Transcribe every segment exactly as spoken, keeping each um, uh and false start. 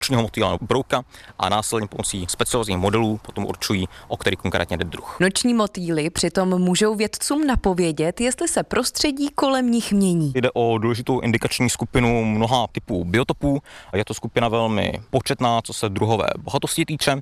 nočního motýla brouka a následně pomocí speciálních modelů potom určují, o který konkrétně jde druh. Noční motýly přitom můžou vědcům napovědět, jestli se prostředí kolem nich mění. Jde o důležitou indikační skupinu mnoha typů biotopů. Je to skupina velmi početná, co se druhové bohatosti týče,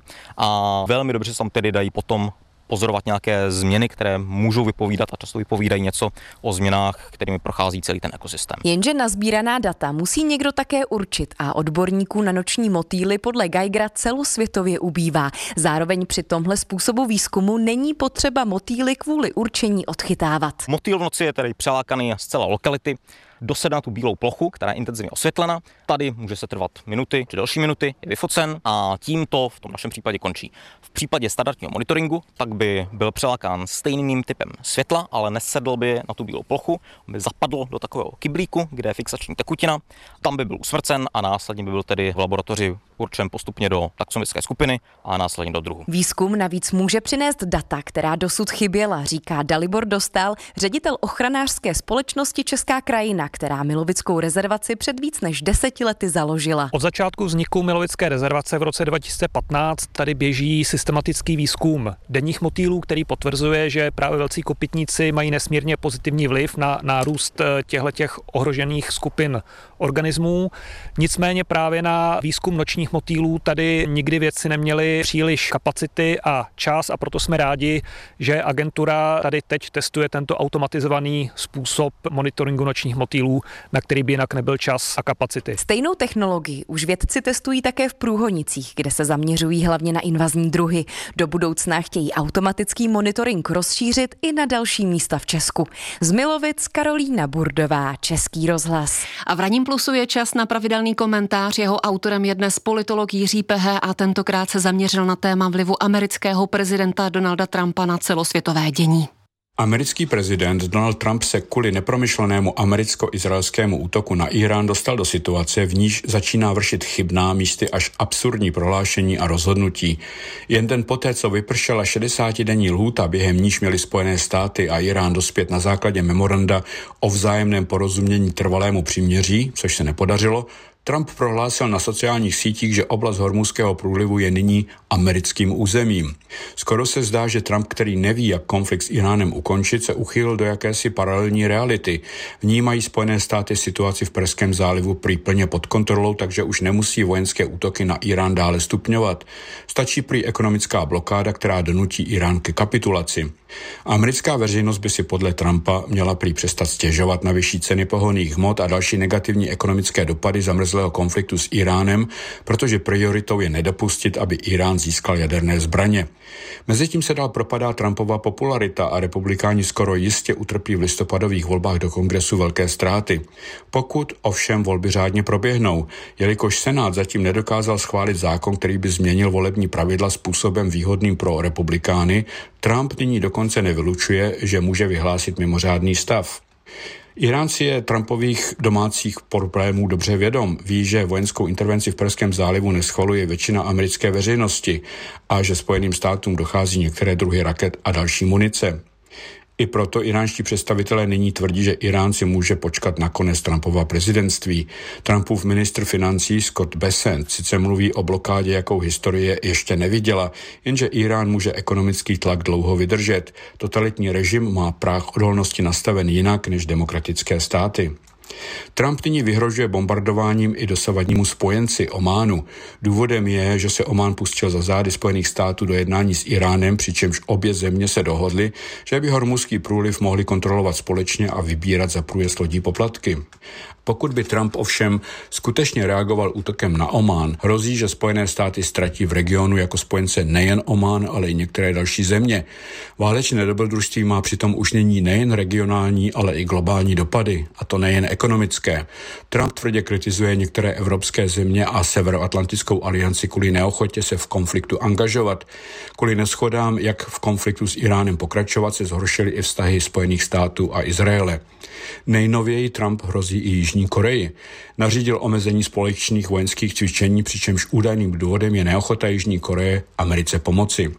a velmi dobře se tam tedy dají potom pozorovat nějaké změny, které můžou vypovídat a často vypovídají něco o změnách, kterými prochází celý ten ekosystém. Jenže nazbíraná data musí někdo také určit a odborníků na noční motýly podle Geigera celosvětově ubývá. Zároveň při tomhle způsobu výzkumu není potřeba motýly kvůli určení odchytávat. Motýl v noci je tedy přelákaný z celé lokality, dosedne na tu bílou plochu, která je intenzivně osvětlena. Tady může se trvat minuty či další minuty, je vyfocen a tím to v tom našem případě končí. V případě standardního monitoringu tak by byl přelákán stejným typem světla, ale nesedl by na tu bílou plochu, by zapadl do takového kyblíku, kde je fixační tekutina, tam by byl usmrcen a následně by byl tedy v laboratoři určen postupně do taxonomické skupiny a následně do druhu. Výzkum navíc může přinést data, která dosud chyběla, říká Dalibor Dostál, ředitel ochranářské společnosti Česká krajina, která Milovickou rezervaci před víc než deseti lety založila. Od začátku vzniku Milovické rezervace v roce dva tisíce patnáct tady běží systematický výzkum denních motýlů, který potvrzuje, že právě velcí kopytníci mají nesmírně pozitivní vliv na nárůst těchto ohrožených skupin organismů. Nicméně právě na výzkum nočních motýlů tady nikdy vědci neměli příliš kapacity a čas, a proto jsme rádi, že agentura tady teď testuje tento automatizovaný způsob monitoringu nočních motýlů, na který by jinak nebyl čas a kapacity. Stejnou technologii už vědci testují také v Průhonicích, kde se zaměřují hlavně na invazní druhy. Do budoucna chtějí automatický monitoring rozšířit i na další místa v Česku. Z Milovic Karolína Burdová, Český rozhlas. A v Ranním plusu je čas na pravidelný komentář. Jeho autorem je dnes politolog Jiří Pehe a tentokrát se zaměřil na téma vlivu amerického prezidenta Donalda Trumpa na celosvětové dění. Americký prezident Donald Trump se kvůli nepromyšlenému americko-izraelskému útoku na Irán dostal do situace, v níž začíná vršit chybná, místy až absurdní prohlášení a rozhodnutí. Jen den poté, co vypršela šedesátidenní lhůta, během níž měly Spojené státy a Irán dospět na základě memoranda o vzájemném porozumění trvalému příměří, což se nepodařilo, Trump prohlásil na sociálních sítích, že oblast Hormuzského průlivu je nyní americkým územím. Skoro se zdá, že Trump, který neví, jak konflikt s Iránem ukončit, se uchýlil do jakési paralelní reality. V ní mají Spojené státy situaci v Perském zálivu prý plně pod kontrolou, takže už nemusí vojenské útoky na Irán dále stupňovat. Stačí prý ekonomická blokáda, která donutí Irán ke kapitulaci. Americká veřejnost by si podle Trumpa měla prý přestat stěžovat na vyšší ceny pohonných hmot a další negativní ekonomické dopady zamrzlého konfliktu s Iránem, protože prioritou je nedopustit, aby Irán získal jaderné zbraně. Mezitím se dál propadá Trumpova popularita a republikáni skoro jistě utrpí v listopadových volbách do kongresu velké ztráty. Pokud ovšem volby řádně proběhnou, jelikož Senát zatím nedokázal schválit zákon, který by změnil volební pravidla způsobem výhodným pro republikány, Trump nyní dokonce nevylučuje, že může vyhlásit mimořádný stav. Irán si je Trumpových domácích problémů dobře vědom. Ví, že vojenskou intervenci v Perském zálivu neschvaluje většina americké veřejnosti a že Spojeným státům dochází některé druhy raket a další munice. I proto iránští představitelé nyní tvrdí, že Irán si může počkat na konec Trumpova prezidentství. Trumpův ministr financí Scott Bessent sice mluví o blokádě, jakou historie ještě neviděla, jenže Irán může ekonomický tlak dlouho vydržet. Totalitní režim má práh odolnosti nastaven jinak než demokratické státy. Trump nyní vyhrožuje bombardováním i dosavadnímu spojenci Ománu. Důvodem je, že se Omán pustil za zády Spojených států do jednání s Iránem, přičemž obě země se dohodly, že by Hormuzský průliv mohli kontrolovat společně a vybírat za průjezd lodí poplatky. Pokud by Trump ovšem skutečně reagoval útokem na Omán, hrozí, že Spojené státy ztratí v regionu jako spojence nejen Omán, ale i některé další země. Válečné dobrodružství má přitom už nyní nejen regionální, ale i globální dopady, a to nejen ekonomické. Trump tvrdě kritizuje některé evropské země a Severoatlantickou alianci kvůli neochotě se v konfliktu angažovat. Kvůli neshodám, jak v konfliktu s Iránem pokračovat, se zhoršily i vztahy Spojených států a Izraele. Nejnověji Trump hrozí i Jižní Koreji. Nařídil omezení společných vojenských cvičení, přičemž údajným důvodem je neochota Jižní Koreje Americe pomoci.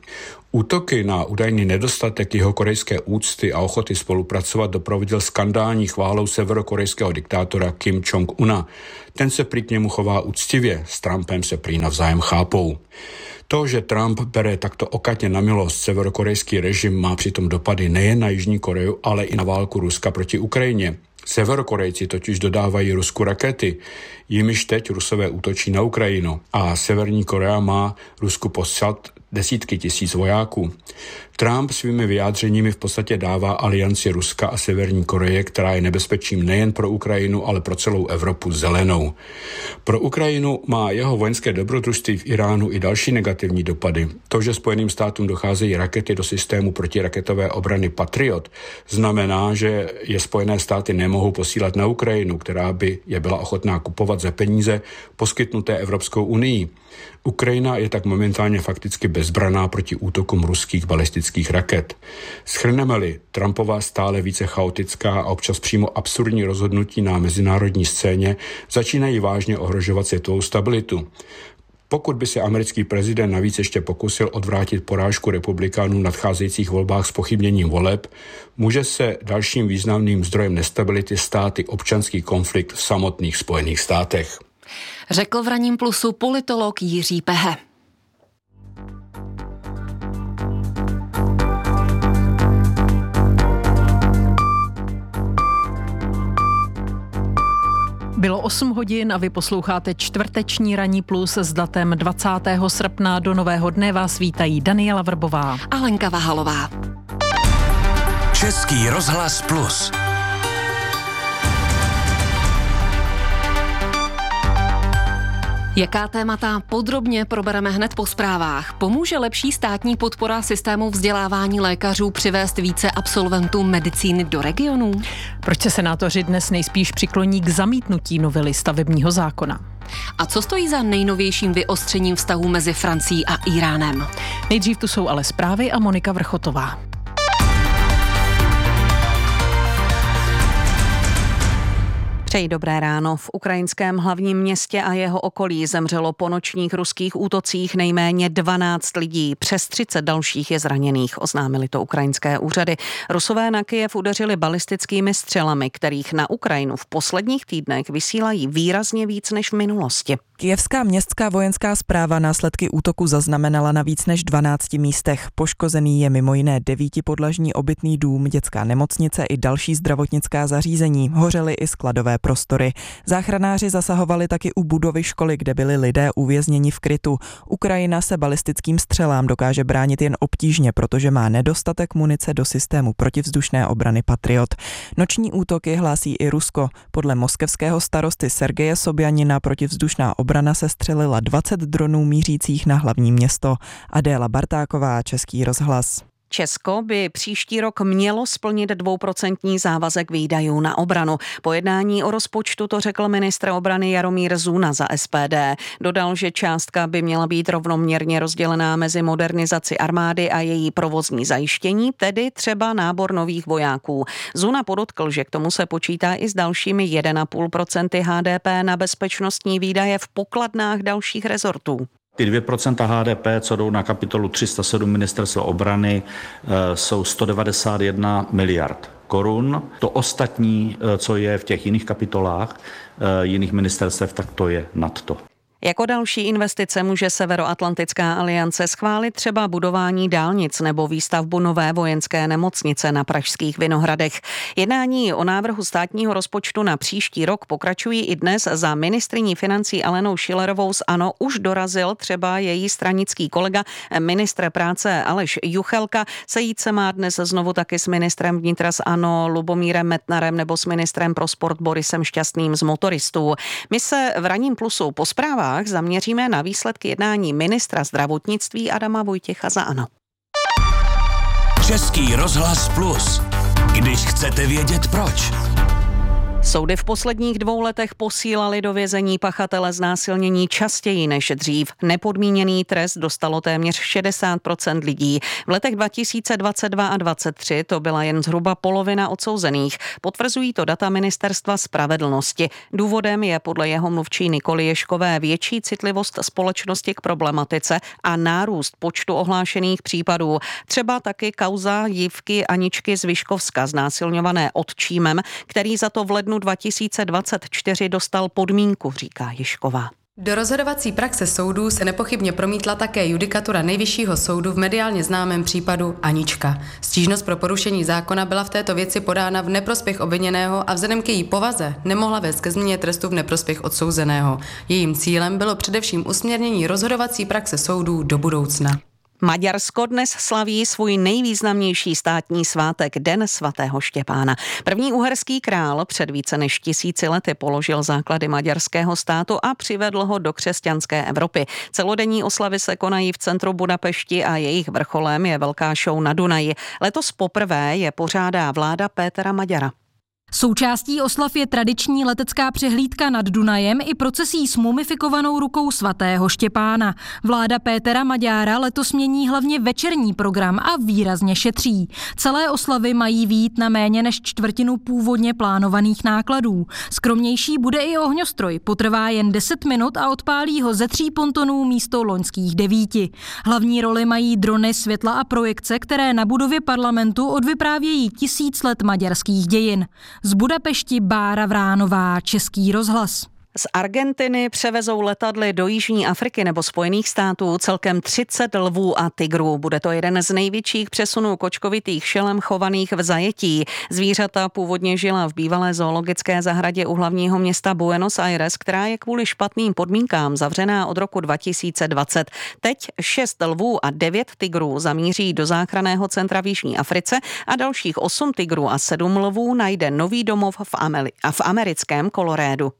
Útoky na údajný nedostatek jihokorejské úcty a ochoty spolupracovat doprovodil skandální chválou severokorejského diktátora Kim Jong-una. Ten se prý k němu chová úctivě, s Trumpem se prý navzájem chápou. To, že Trump bere takto okatně na milost severokorejský režim, má přitom dopady nejen na Jižní Koreu, ale i na válku Ruska proti Ukrajině. Severokorejci totiž dodávají Rusku rakety, jimiž teď Rusové útočí na Ukrajinu a Severní Korea má Rusku poslat desítky tisíc vojáků. Trump svými vyjádřeními v podstatě dává alianci Ruska a Severní Koreje, která je nebezpečím nejen pro Ukrajinu, ale pro celou Evropu, zelenou. Pro Ukrajinu má jeho vojenské dobrodružství v Iránu i další negativní dopady. To, že Spojeným státům docházejí rakety do systému protiraketové obrany Patriot, znamená, že je Spojené státy nemohou posílat na Ukrajinu, která by je byla ochotná kupovat za peníze poskytnuté Evropskou unii. Ukrajina je tak momentálně fakticky bezbraná proti útokům ruských balistických raket. Shrneme-li Trumpova stále více chaotická a občas přímo absurdní rozhodnutí na mezinárodní scéně, začínají vážně ohrožovat světovou stabilitu. Pokud by se americký prezident navíc ještě pokusil odvrátit porážku republikánů v nadcházejících volbách s pochybněním voleb, může se dalším významným zdrojem nestability stát i občanský konflikt v samotných Spojených státech. Řekl v Ranním plusu politolog Jiří Pehe. Bylo osm hodin a vy posloucháte čtvrteční Ranní plus s datem dvacátého srpna. Do nového dne vás vítají Daniela Vrbová a Lenka Vahalová. Český rozhlas plus. Jaká témata podrobně probereme hned po zprávách? Pomůže lepší státní podpora systému vzdělávání lékařů přivést více absolventů medicíny do regionů? Proč se senátoři dnes nejspíš přikloní k zamítnutí novely stavebního zákona? A co stojí za nejnovějším vyostřením vztahů mezi Francií a Íránem? Nejdřív tu jsou ale zprávy a Monika Vrchotová. Přeji dobré ráno. V ukrajinském hlavním městě a jeho okolí zemřelo po nočních ruských útocích nejméně dvanáct lidí. Přes třicet dalších je zraněných, oznámili to ukrajinské úřady. Rusové na Kyjev udeřili balistickými střelami, kterých na Ukrajinu v posledních týdnech vysílají výrazně víc než v minulosti. Kyjevská městská vojenská správa následky útoku zaznamenala na víc než dvanácti místech. Poškozený je mimo jiné devítipodlažní obytný dům, dětská nemocnice i další zdravotnická zařízení. Hořely i skladové prostory. Záchranáři zasahovali taky u budovy školy, kde byli lidé uvězněni v krytu. Ukrajina se balistickým střelám dokáže bránit jen obtížně, protože má nedostatek munice do systému protivzdušné obrany Patriot. Noční útoky hlásí i Rusko. Podle moskevského starosty Sergeje Sobjanina protivzdušná obrana se střelila dvacet dronů mířících na hlavní město. Adéla Bartáková, Český rozhlas. Česko by příští rok mělo splnit dvouprocentní závazek výdajů na obranu. Po jednání o rozpočtu to řekl ministr obrany Jaromír Zuna za S P D. Dodal, že částka by měla být rovnoměrně rozdělená mezi modernizaci armády a její provozní zajištění, tedy třeba nábor nových vojáků. Zuna podotkl, že k tomu se počítá i s dalšími jedna celá pět procenta H D P na bezpečnostní výdaje v pokladnách dalších rezortů. Ty dvě procenta H D P, co jdou na kapitolu tři sta sedm ministerstva obrany, jsou sto devadesát jedna miliard korun. To ostatní, co je v těch jiných kapitolách jiných ministerstev, tak to je nad to. Jako další investice může Severoatlantická aliance schválit třeba budování dálnic nebo výstavbu nové vojenské nemocnice na pražských Vinohradech. Jednání o návrhu státního rozpočtu na příští rok pokračují i dnes. Za ministryní financí Alenou Schillerovou z ANO už dorazil třeba její stranický kolega, ministr práce Aleš Juchelka. Sejít se má dnes znovu taky s ministrem vnitra z ANO Lubomírem Metnarem nebo s ministrem pro sport Borisem Šťastným z Motoristů. My se v Ranním plusu po zprávách zaměříme na výsledky jednání ministra zdravotnictví Adama Vojtěcha za ANO. Český rozhlas plus. Když chcete vědět proč. Soudy v posledních dvou letech posílali do vězení pachatele znásilnění častěji než dřív. Nepodmíněný trest dostalo téměř šedesát procent lidí. V letech dva tisíce dvacet dva a dvacet tři to byla jen zhruba polovina odsouzených. Potvrzují to data Ministerstva spravedlnosti. Důvodem je podle jeho mluvčí Nikoly Ježkové větší citlivost společnosti k problematice a nárůst počtu ohlášených případů. Třeba taky kauza dívky Aničky z Vyškovska, znásilňované otčímem, který za to v lednu dva tisíce dvacet čtyři dostal podmínku, říká Ježková. Do rozhodovací praxe soudů se nepochybně promítla také judikatura Nejvyššího soudu v mediálně známém případu Anička. Stížnost pro porušení zákona byla v této věci podána v neprospěch obviněného a vzhledem k její povaze nemohla vést ke změně trestu v neprospěch odsouzeného. Jejím cílem bylo především usměrnění rozhodovací praxe soudů do budoucna. Maďarsko dnes slaví svůj nejvýznamnější státní svátek, Den svatého Štěpána. První uherský král před více než tisíci lety položil základy maďarského státu a přivedl ho do křesťanské Evropy. Celodenní oslavy se konají v centru Budapešti a jejich vrcholem je velká show na Dunaji. Letos poprvé je pořádá vláda Pétera Maďara. Součástí oslav je tradiční letecká přehlídka nad Dunajem i procesí s mumifikovanou rukou svatého Štěpána. Vláda Pétera Maďára letos mění hlavně večerní program a výrazně šetří. Celé oslavy mají vyjít na méně než čtvrtinu původně plánovaných nákladů. Skromnější bude i ohňostroj, potrvá jen deset minut a odpálí ho ze tří pontonů místo loňských devíti. Hlavní roli mají drony, světla a projekce, které na budově parlamentu odvyprávějí tisíc let maďarských dějin. Z Budapešti Bára Vránová, Český rozhlas. Z Argentiny převezou letadly do Jižní Afriky nebo Spojených států celkem třicet lvů a tigrů. Bude to jeden z největších přesunů kočkovitých šelem chovaných v zajetí. Zvířata původně žila v bývalé zoologické zahradě u hlavního města Buenos Aires, která je kvůli špatným podmínkám zavřená od roku dva tisíce dvacet. Teď šest lvů a devět tigrů zamíří do záchranného centra v Jižní Africe a dalších osm tigrů a sedm lvů najde nový domov v, Ameri- a v americkém Kolorédu.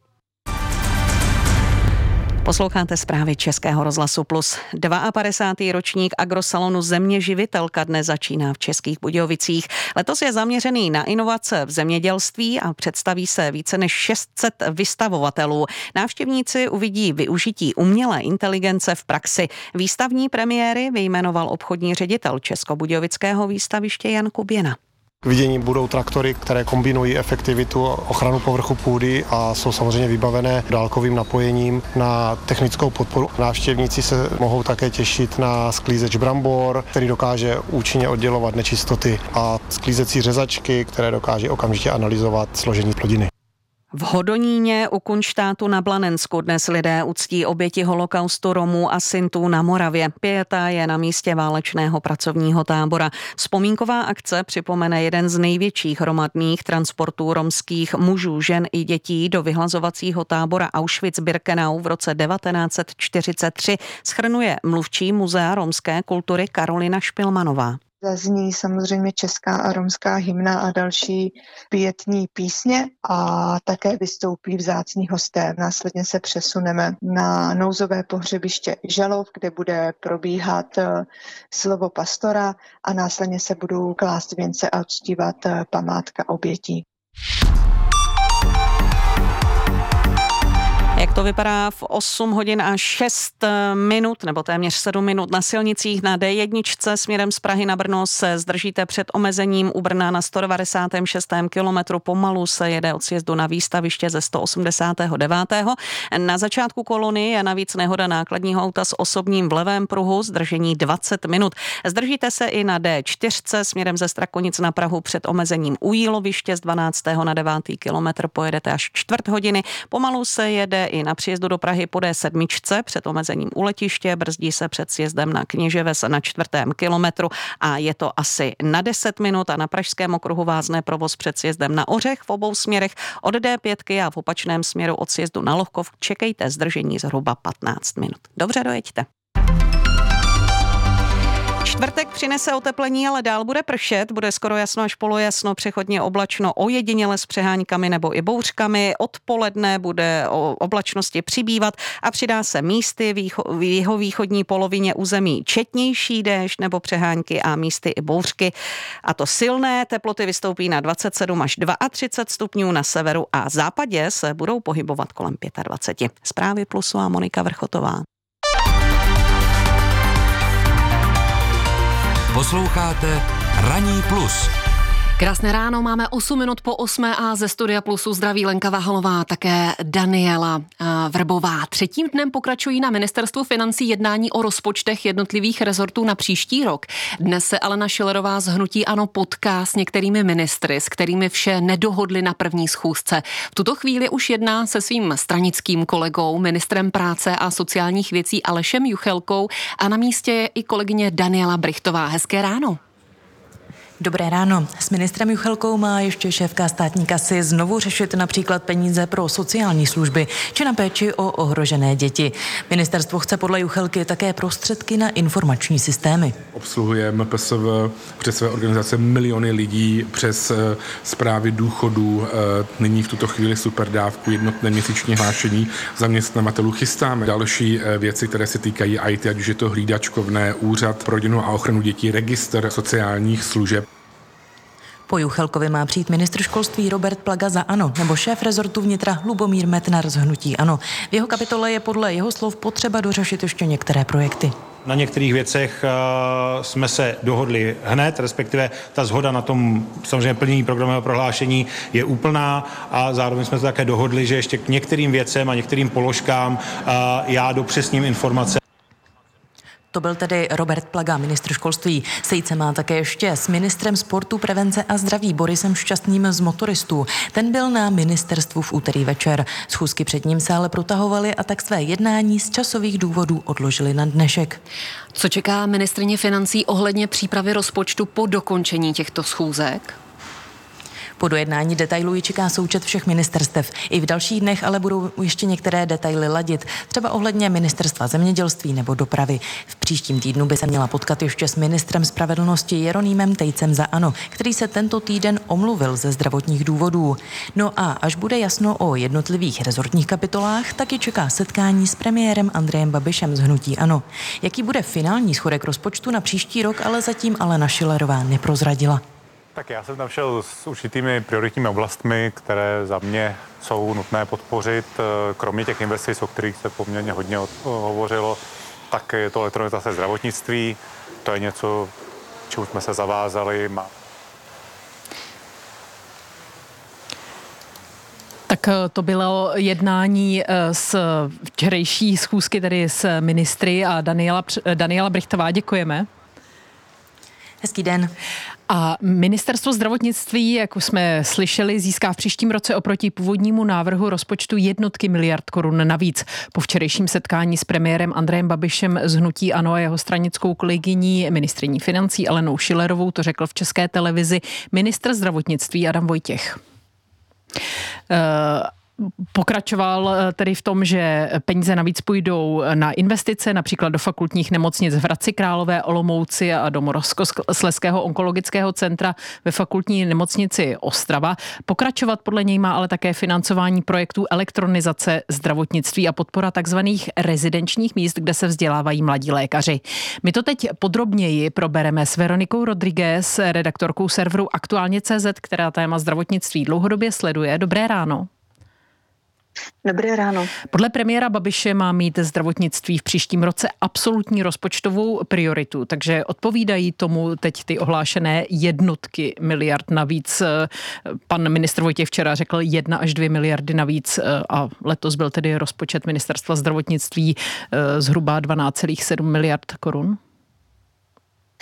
Posloucháte zprávy Českého rozhlasu Plus. padesátý druhý ročník agrosalonu Země živitelka dnes začíná v Českých Budějovicích. Letos je zaměřený na inovace v zemědělství a představí se více než šest set vystavovatelů. Návštěvníci uvidí využití umělé inteligence v praxi. Výstavní premiéry vyjmenoval obchodní ředitel Českobudějovického výstaviště Jan Kuběna. K vidění budou traktory, které kombinují efektivitu, ochranu povrchu půdy a jsou samozřejmě vybavené dálkovým napojením na technickou podporu. Návštěvníci se mohou také těšit na sklízeč brambor, který dokáže účinně oddělovat nečistoty, a sklízecí řezačky, které dokáže okamžitě analyzovat složení plodiny. V Hodoníně u Kunštátu na Blanensku dnes lidé uctí oběti holokaustu Romů a Sintů na Moravě. Pieta je na místě válečného pracovního tábora. Vzpomínková akce připomene jeden z největších hromadných transportů romských mužů, žen i dětí do vyhlazovacího tábora Auschwitz-Birkenau v roce devatenáct set čtyřicet tři, shrnuje mluvčí Muzea romské kultury Karolina Špilmanová. Zazní samozřejmě česká a romská hymna a další pietní písně a také vystoupí vzácní hosté. Následně se přesuneme na nouzové pohřebiště Želov, kde bude probíhat slovo pastora a následně se budou klást věnce a uctívat památka obětí. Jak to vypadá v osm hodin a šest minut, nebo téměř sedm minut na silnicích na dé jedna směrem z Prahy na Brno se zdržíte před omezením u Brna na sto devadesátém šestém kilometru. Pomalu se jede od sjezdu na výstaviště ze sto osmdesátého devátého Na začátku kolony je navíc nehoda nákladního auta s osobním v levém pruhu, zdržení dvacet minut. Zdržíte se i na dé čtyři směrem ze Strakonic na Prahu před omezením u Jíloviště z dvanáctého na devátý kilometr pojedete až čtvrt hodiny. Pomalu se jede i na příjezdu do Prahy po dé sedm před omezením u letiště, brzdí se před sjezdem na Kněževes na čtvrtém kilometru a je to asi na deset minut a na Pražském okruhu vázne provoz před sjezdem na Ořech v obou směrech od dé pět a v opačném směru od sjezdu na Lohkov čekejte zdržení zhruba patnáct minut. Dobře, dojeďte. Čtvrtek přinese oteplení, ale dál bude pršet, bude skoro jasno až polojasno, přechodně oblačno, ojediněle s přeháňkami nebo i bouřkami. Odpoledne bude o oblačnosti přibývat a přidá se místy výcho, v jihovýchodní polovině území četnější déšť nebo přeháňky a místy i bouřky. A to silné, teploty vystoupí na dvacet sedm až třicet dva stupňů, na severu a západě se budou pohybovat kolem dvacet pět. Zprávy Plusu a Monika Vrchotová. Posloucháte Ranní plus. Krásné ráno, máme osm minut po osmé a ze Studia Plusu zdraví Lenka Vahalová, také Daniela Vrbová. Třetím dnem pokračují na Ministerstvu financí jednání o rozpočtech jednotlivých rezortů na příští rok. Dnes se Alena Schillerová z hnutí ANO potká s některými ministry, s kterými vše nedohodli na první schůzce. V tuto chvíli už jedná se svým stranickým kolegou, ministrem práce a sociálních věcí Alešem Juchelkou a na místě je i kolegyně Daniela Brichtová. Hezké ráno. Dobré ráno. S ministrem Juchelkou má ještě šéfka státní kasy znovu řešit například peníze pro sociální služby či na péči o ohrožené děti. Ministerstvo chce podle Juchelky také prostředky na informační systémy. Obsluhuje M P S V přes své organizace miliony lidí, přes správy důchodů. Nyní v tuto chvíli superdávku, jednotné měsíční hlášení zaměstnavatelů chystáme. Další věci, které se týkají í té, ať už je to hlídačkovné, úřad pro rodinu a ochranu dětí, registr sociálních služeb. Po Juchelkovi má přijít ministr školství Robert Plaga za ANO nebo šéf rezortu vnitra Lubomír Metnar z hnutí ANO. V jeho kapitole je podle jeho slov potřeba dořešit ještě některé projekty. Na některých věcech uh, jsme se dohodli hned, respektive ta shoda na tom samozřejmě plnění programového prohlášení je úplná a zároveň jsme se také dohodli, že ještě k některým věcem a některým položkám uh, já dopřesním informace. To byl tedy Robert Plaga, ministr školství. Sejít se má také ještě s ministrem sportu, prevence a zdraví Borisem Šťastným z motoristů. Ten byl na ministerstvu v úterý večer. Schůzky před ním se ale protahovaly a tak své jednání z časových důvodů odložili na dnešek. Co čeká ministryně financí ohledně přípravy rozpočtu po dokončení těchto schůzek? Po dojednání detailů ji čeká součet všech ministerstev. I v dalších dnech ale budou ještě některé detaily ladit, třeba ohledně ministerstva zemědělství nebo dopravy. V příštím týdnu by se měla potkat ještě s ministrem spravedlnosti Jeronýmem Tejcem za ANO, který se tento týden omluvil ze zdravotních důvodů. No a až bude jasno o jednotlivých rezortních kapitolách, tak ji čeká setkání s premiérem Andrejem Babišem z hnutí ANO. Jaký bude finální schodek rozpočtu na příští rok, ale zatím Alena Schillerová neprozradila. Tak já jsem tam šel s určitými prioritními oblastmi, které za mě jsou nutné podpořit. Kromě těch investic, o kterých se poměrně hodně hovořilo, tak je to elektronizace zdravotnictví. To je něco, čemu jsme se zavázali. Tak to bylo jednání z včerejší schůzky, tedy s ministry a Daniela, Daniela Brichtová. Děkujeme. Hezký den. A ministerstvo zdravotnictví, jak už jsme slyšeli, získá v příštím roce oproti původnímu návrhu rozpočtu jednotky miliard korun navíc. Po včerejším setkání s premiérem Andrejem Babišem z hnutí ANO a jeho stranickou kolegyní ministryní financí Alenou Schillerovou to řekl v České televizi ministr zdravotnictví Adam Vojtěch. Uh, Pokračoval tedy v tom, že peníze navíc půjdou na investice, například do fakultních nemocnic v Hradci Králové, Olomouci a do Moravskoslezského onkologického centra ve fakultní nemocnici Ostrava. Pokračovat podle něj má ale také financování projektů elektronizace zdravotnictví a podpora takzvaných rezidenčních míst, kde se vzdělávají mladí lékaři. My to teď podrobněji probereme s Veronikou Rodriguez, redaktorkou serveru Aktuálně tečka cé zet, která téma zdravotnictví dlouhodobě sleduje. Dobré ráno. Dobré ráno. Podle premiéra Babiše má mít zdravotnictví v příštím roce absolutní rozpočtovou prioritu, takže odpovídají tomu teď ty ohlášené jednotky miliard navíc. Pan ministr Vojtěch včera řekl jedna až dvě miliardy navíc a letos byl tedy rozpočet ministerstva zdravotnictví zhruba dvanáct celá sedm miliard korun.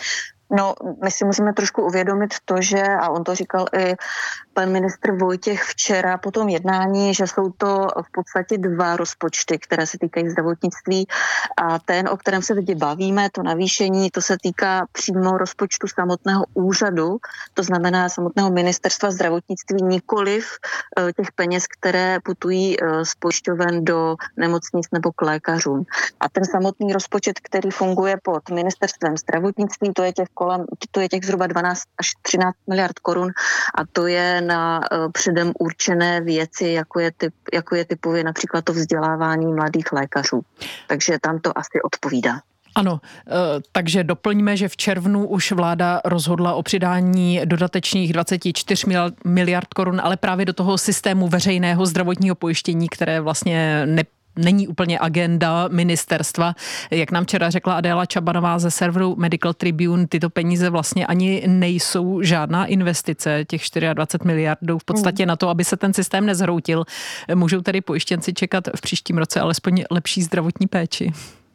No, my si musíme trošku uvědomit to, že, a on to říkal i pan ministr Vojtěch včera po tom jednání, že jsou to v podstatě dva rozpočty, které se týkají zdravotnictví a ten, o kterém se teď bavíme, to navýšení, to se týká přímo rozpočtu samotného úřadu, to znamená samotného ministerstva zdravotnictví, nikoliv těch peněz, které putují z pojišťoven do nemocnic nebo k lékařům. A ten samotný rozpočet, který funguje pod ministerstvem zdravotnictví, to je těch kolem, to je těch zhruba dvanáct až třináct miliard korun a to je na uh, předem určené věci, jako je, typ, jako je typově například to vzdělávání mladých lékařů. Takže tam to asi odpovídá. Ano, takže doplňme, že v červnu už vláda rozhodla o přidání dodatečných dvacet čtyři miliard korun, ale právě do toho systému veřejného zdravotního pojištění, které vlastně ne není úplně agenda ministerstva. Jak nám včera řekla Adéla Čabanová ze serveru Medical Tribune, tyto peníze vlastně ani nejsou žádná investice, těch dvacet čtyři miliard jdou v podstatě na to, aby se ten systém nezhroutil. Můžou tedy pojištěnci čekat v příštím roce alespoň lepší zdravotní péči?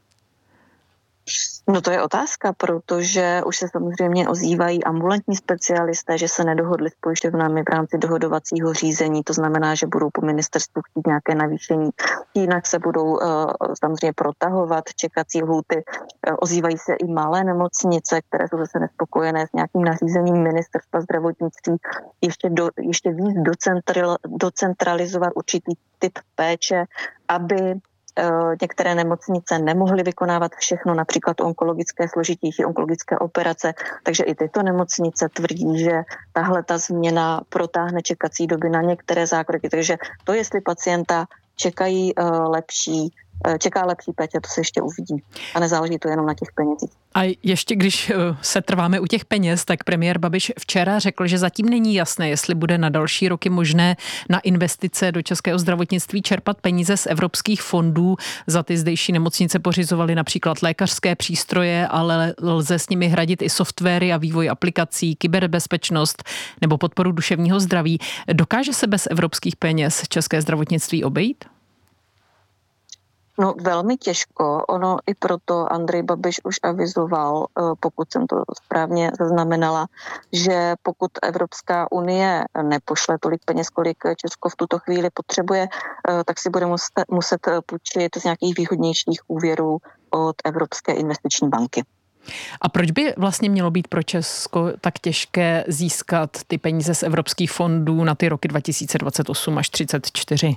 No to je otázka, protože už se samozřejmě ozývají ambulantní specialisté, že se nedohodli s pojišťovnami v rámci dohodovacího řízení, to znamená, že budou po ministerstvu chtít nějaké navýšení, jinak se budou uh, samozřejmě protahovat čekací lhůty. Uh, ozývají se i malé nemocnice, které jsou zase nespokojené s nějakým nařízením ministerstva zdravotnictví, ještě, do, ještě víc docentral, docentralizovat určitý typ péče, aby některé nemocnice nemohly vykonávat všechno, například onkologické složitější onkologické operace, takže i tyto nemocnice tvrdí, že tahle ta změna protáhne čekací doby na některé zákroky. Takže to, jestli pacienta čekají lepší, čeká lepší péče, to se ještě uvidí. A nezáleží to jenom na těch penězích. A ještě když se trváme u těch peněz, tak premiér Babiš včera řekl, že zatím není jasné, jestli bude na další roky možné na investice do českého zdravotnictví čerpat peníze z evropských fondů. Za ty zdejší nemocnice pořizovaly například lékařské přístroje, ale lze s nimi hradit i softwary a vývoj aplikací, kyberbezpečnost nebo podporu duševního zdraví. Dokáže se bez evropských peněz české zdravotnictví obejít? No velmi těžko, ono i proto Andrej Babiš už avizoval, pokud jsem to správně zaznamenala, že pokud Evropská unie nepošle tolik peněz, kolik Česko v tuto chvíli potřebuje, tak si bude muset, muset půjčit z nějakých výhodnějších úvěrů od Evropské investiční banky. A proč by vlastně mělo být pro Česko tak těžké získat ty peníze z evropských fondů na ty roky dva tisíce dvacet osm až třicet čtyři?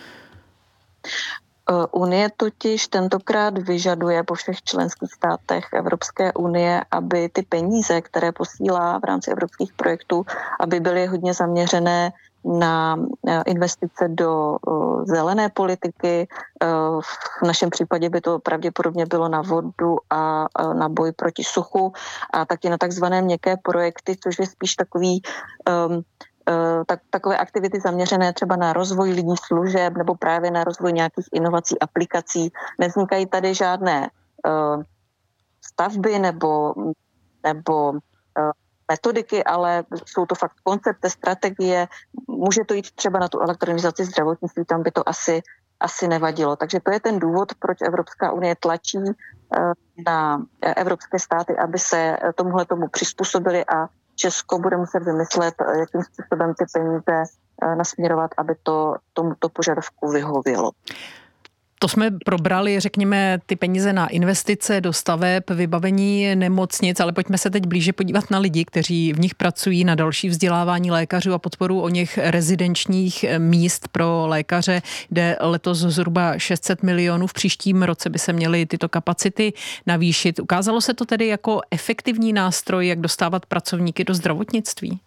Unie totiž tentokrát vyžaduje po všech členských státech Evropské unie, aby ty peníze, které posílá v rámci evropských projektů, aby byly hodně zaměřené na investice do zelené politiky. V našem případě by to pravděpodobně bylo na vodu a na boj proti suchu a taky na takzvané měkké projekty, což je spíš takový um, Tak, takové aktivity zaměřené třeba na rozvoj lidí služeb nebo právě na rozvoj nějakých inovací, aplikací. Nevznikají tady žádné uh, stavby nebo, nebo uh, metodiky, ale jsou to fakt koncepty, strategie. Může to jít třeba na tu elektronizaci zdravotnictví, tam by to asi, asi nevadilo. Takže to je ten důvod, proč Evropská unie tlačí uh, na evropské státy, aby se tomuhle tomu přizpůsobili a Česko bude muset vymyslet, jakým způsobem ty peníze nasměrovat, aby to tomuto požadavku vyhovělo. To jsme probrali, řekněme, ty peníze na investice do staveb, vybavení nemocnic, ale pojďme se teď blíže podívat na lidi, kteří v nich pracují, na další vzdělávání lékařů a podporu o něch rezidenčních míst pro lékaře. Jde letos zhruba šest set milionů, v příštím roce by se měly tyto kapacity navýšit. Ukázalo se to tedy jako efektivní nástroj, jak dostávat pracovníky do zdravotnictví?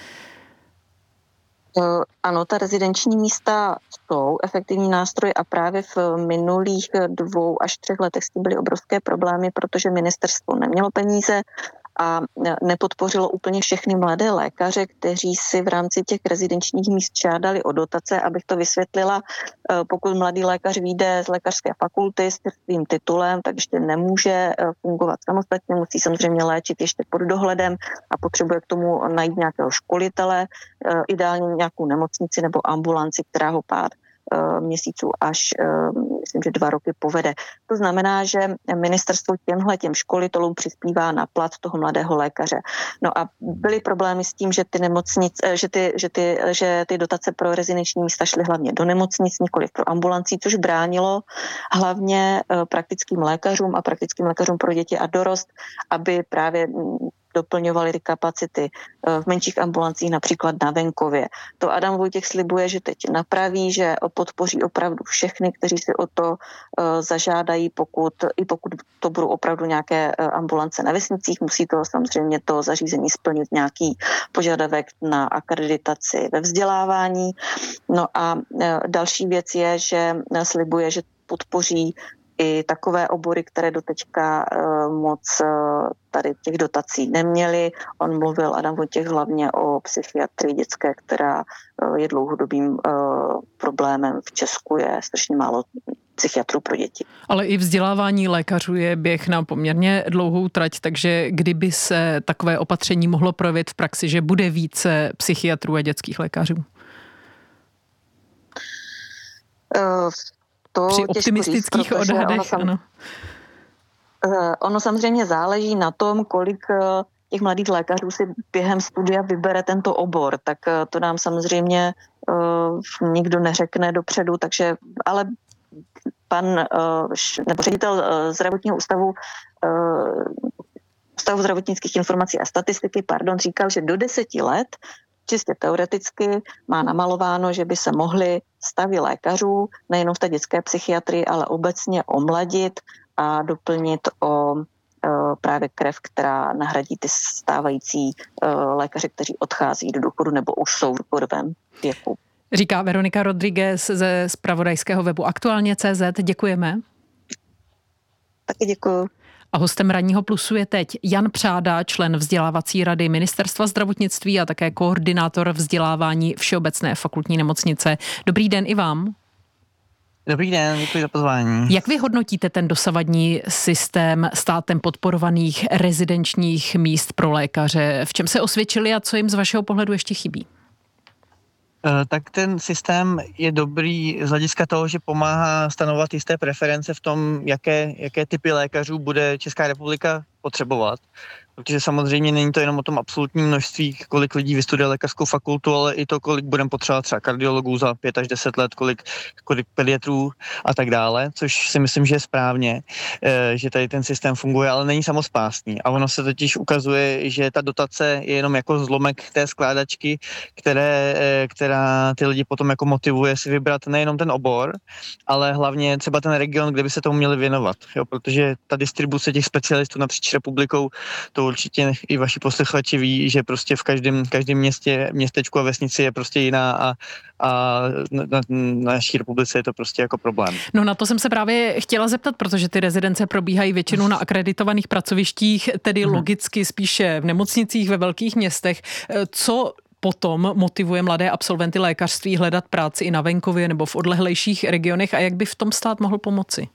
Ano, ta rezidenční místa jsou efektivní nástroj a právě v minulých dvou až třech letech s tím byly obrovské problémy, protože ministerstvo nemělo peníze a nepodpořilo úplně všechny mladé lékaře, kteří si v rámci těch rezidenčních míst žádali o dotace. Abych to vysvětlila, pokud mladý lékař vyjde z lékařské fakulty s svým titulem, tak ještě nemůže fungovat samostatně, musí samozřejmě léčit ještě pod dohledem a potřebuje k tomu najít nějakého školitele, ideálně nějakou nemocnici nebo ambulanci, která ho pár měsíců až, myslím, že dva roky povede. To znamená, že ministerstvo těmhle těm školitelům přispívá na plat toho mladého lékaře. No a byly problémy s tím, že ty nemocnice, že ty, že ty, že ty dotace pro rezidenční místa šly hlavně do nemocnic, nikoliv pro ambulancí, což bránilo hlavně praktickým lékařům a praktickým lékařům pro děti a dorost, aby právě doplňovali ty kapacity v menších ambulancích, například na venkově. To Adam Vojtěch slibuje, že teď napraví, že podpoří opravdu všechny, kteří si o to zažádají, pokud, i pokud to budou opravdu nějaké ambulance na vesnicích, musí to samozřejmě to zařízení splnit nějaký požadavek na akreditaci ve vzdělávání. No a další věc je, že slibuje, že podpoří i takové obory, které doteďka uh, moc uh, tady těch dotací neměly. On mluvil, Adam Vojtěch, hlavně o psychiatrii dětské, která uh, je dlouhodobým uh, problémem v Česku, je strašně málo psychiatrů pro děti. Ale i vzdělávání lékařů je běh na poměrně dlouhou trať, takže kdyby se takové opatření mohlo projevit v praxi, že bude více psychiatrů a dětských lékařů? Uh, To Při optimistických říct, odhadech, ono, sam, ano. ono samozřejmě záleží na tom, kolik těch mladých lékařů si během studia vybere tento obor, tak to nám samozřejmě uh, nikdo neřekne dopředu, takže, ale pan, uh, nebo ředitel uh, zdravotního ústavu uh, Ústavu zdravotnických informací a statistiky, pardon, říkal, že do deseti let čistě teoreticky má namalováno, že by se mohly stavy lékařů nejenom v té dětské psychiatrii, ale obecně omladit a doplnit o e, právě krev, která nahradí ty stávající e, lékaře, kteří odchází do důchodu nebo už jsou v důchodovém věku. Říká Veronika Rodriguez ze zpravodajského webu Aktuálně tečka cé zet. Děkujeme. Taky děkuju. A hostem Ranního plusu je teď Jan Přáda, člen vzdělávací rady Ministerstva zdravotnictví a také koordinátor vzdělávání Všeobecné fakultní nemocnice. Dobrý den i vám. Dobrý den, děkuji za pozvání. Jak vy hodnotíte ten dosavadní systém státem podporovaných rezidenčních míst pro lékaře? V čem se osvědčili a co jim z vašeho pohledu ještě chybí? Tak ten systém je dobrý z hlediska toho, že pomáhá stanovat jisté preference v tom, jaké, jaké typy lékařů bude Česká republika potřebovat. Protože samozřejmě není to jenom o tom absolutním množství, kolik lidí vystuduje lékařskou fakultu, ale i to, kolik budeme potřebovat třeba kardiologů za pět až deset let, kolik, kolik pediatrů a tak dále, což si myslím, že je správně, že tady ten systém funguje, ale není samospásný. A ono se totiž ukazuje, že ta dotace je jenom jako zlomek té skládačky, které, která ty lidi potom jako motivuje si vybrat nejenom ten obor, ale hlavně třeba ten region, kde by se tomu měli věnovat. Jo? Protože ta distribuce těch specialistů napříč republikou, to určitě i vaši posluchači ví, že prostě v každém, každém městě, městečku a vesnici je prostě jiná a, a na, na naší republice je to prostě jako problém. No na to jsem se právě chtěla zeptat, protože ty rezidence probíhají většinou na akreditovaných pracovištích, tedy hmm. logicky spíše v nemocnicích ve velkých městech. Co potom motivuje mladé absolventy lékařství hledat práci i na venkově nebo v odlehlejších regionech a jak by v tom stát mohl pomoci?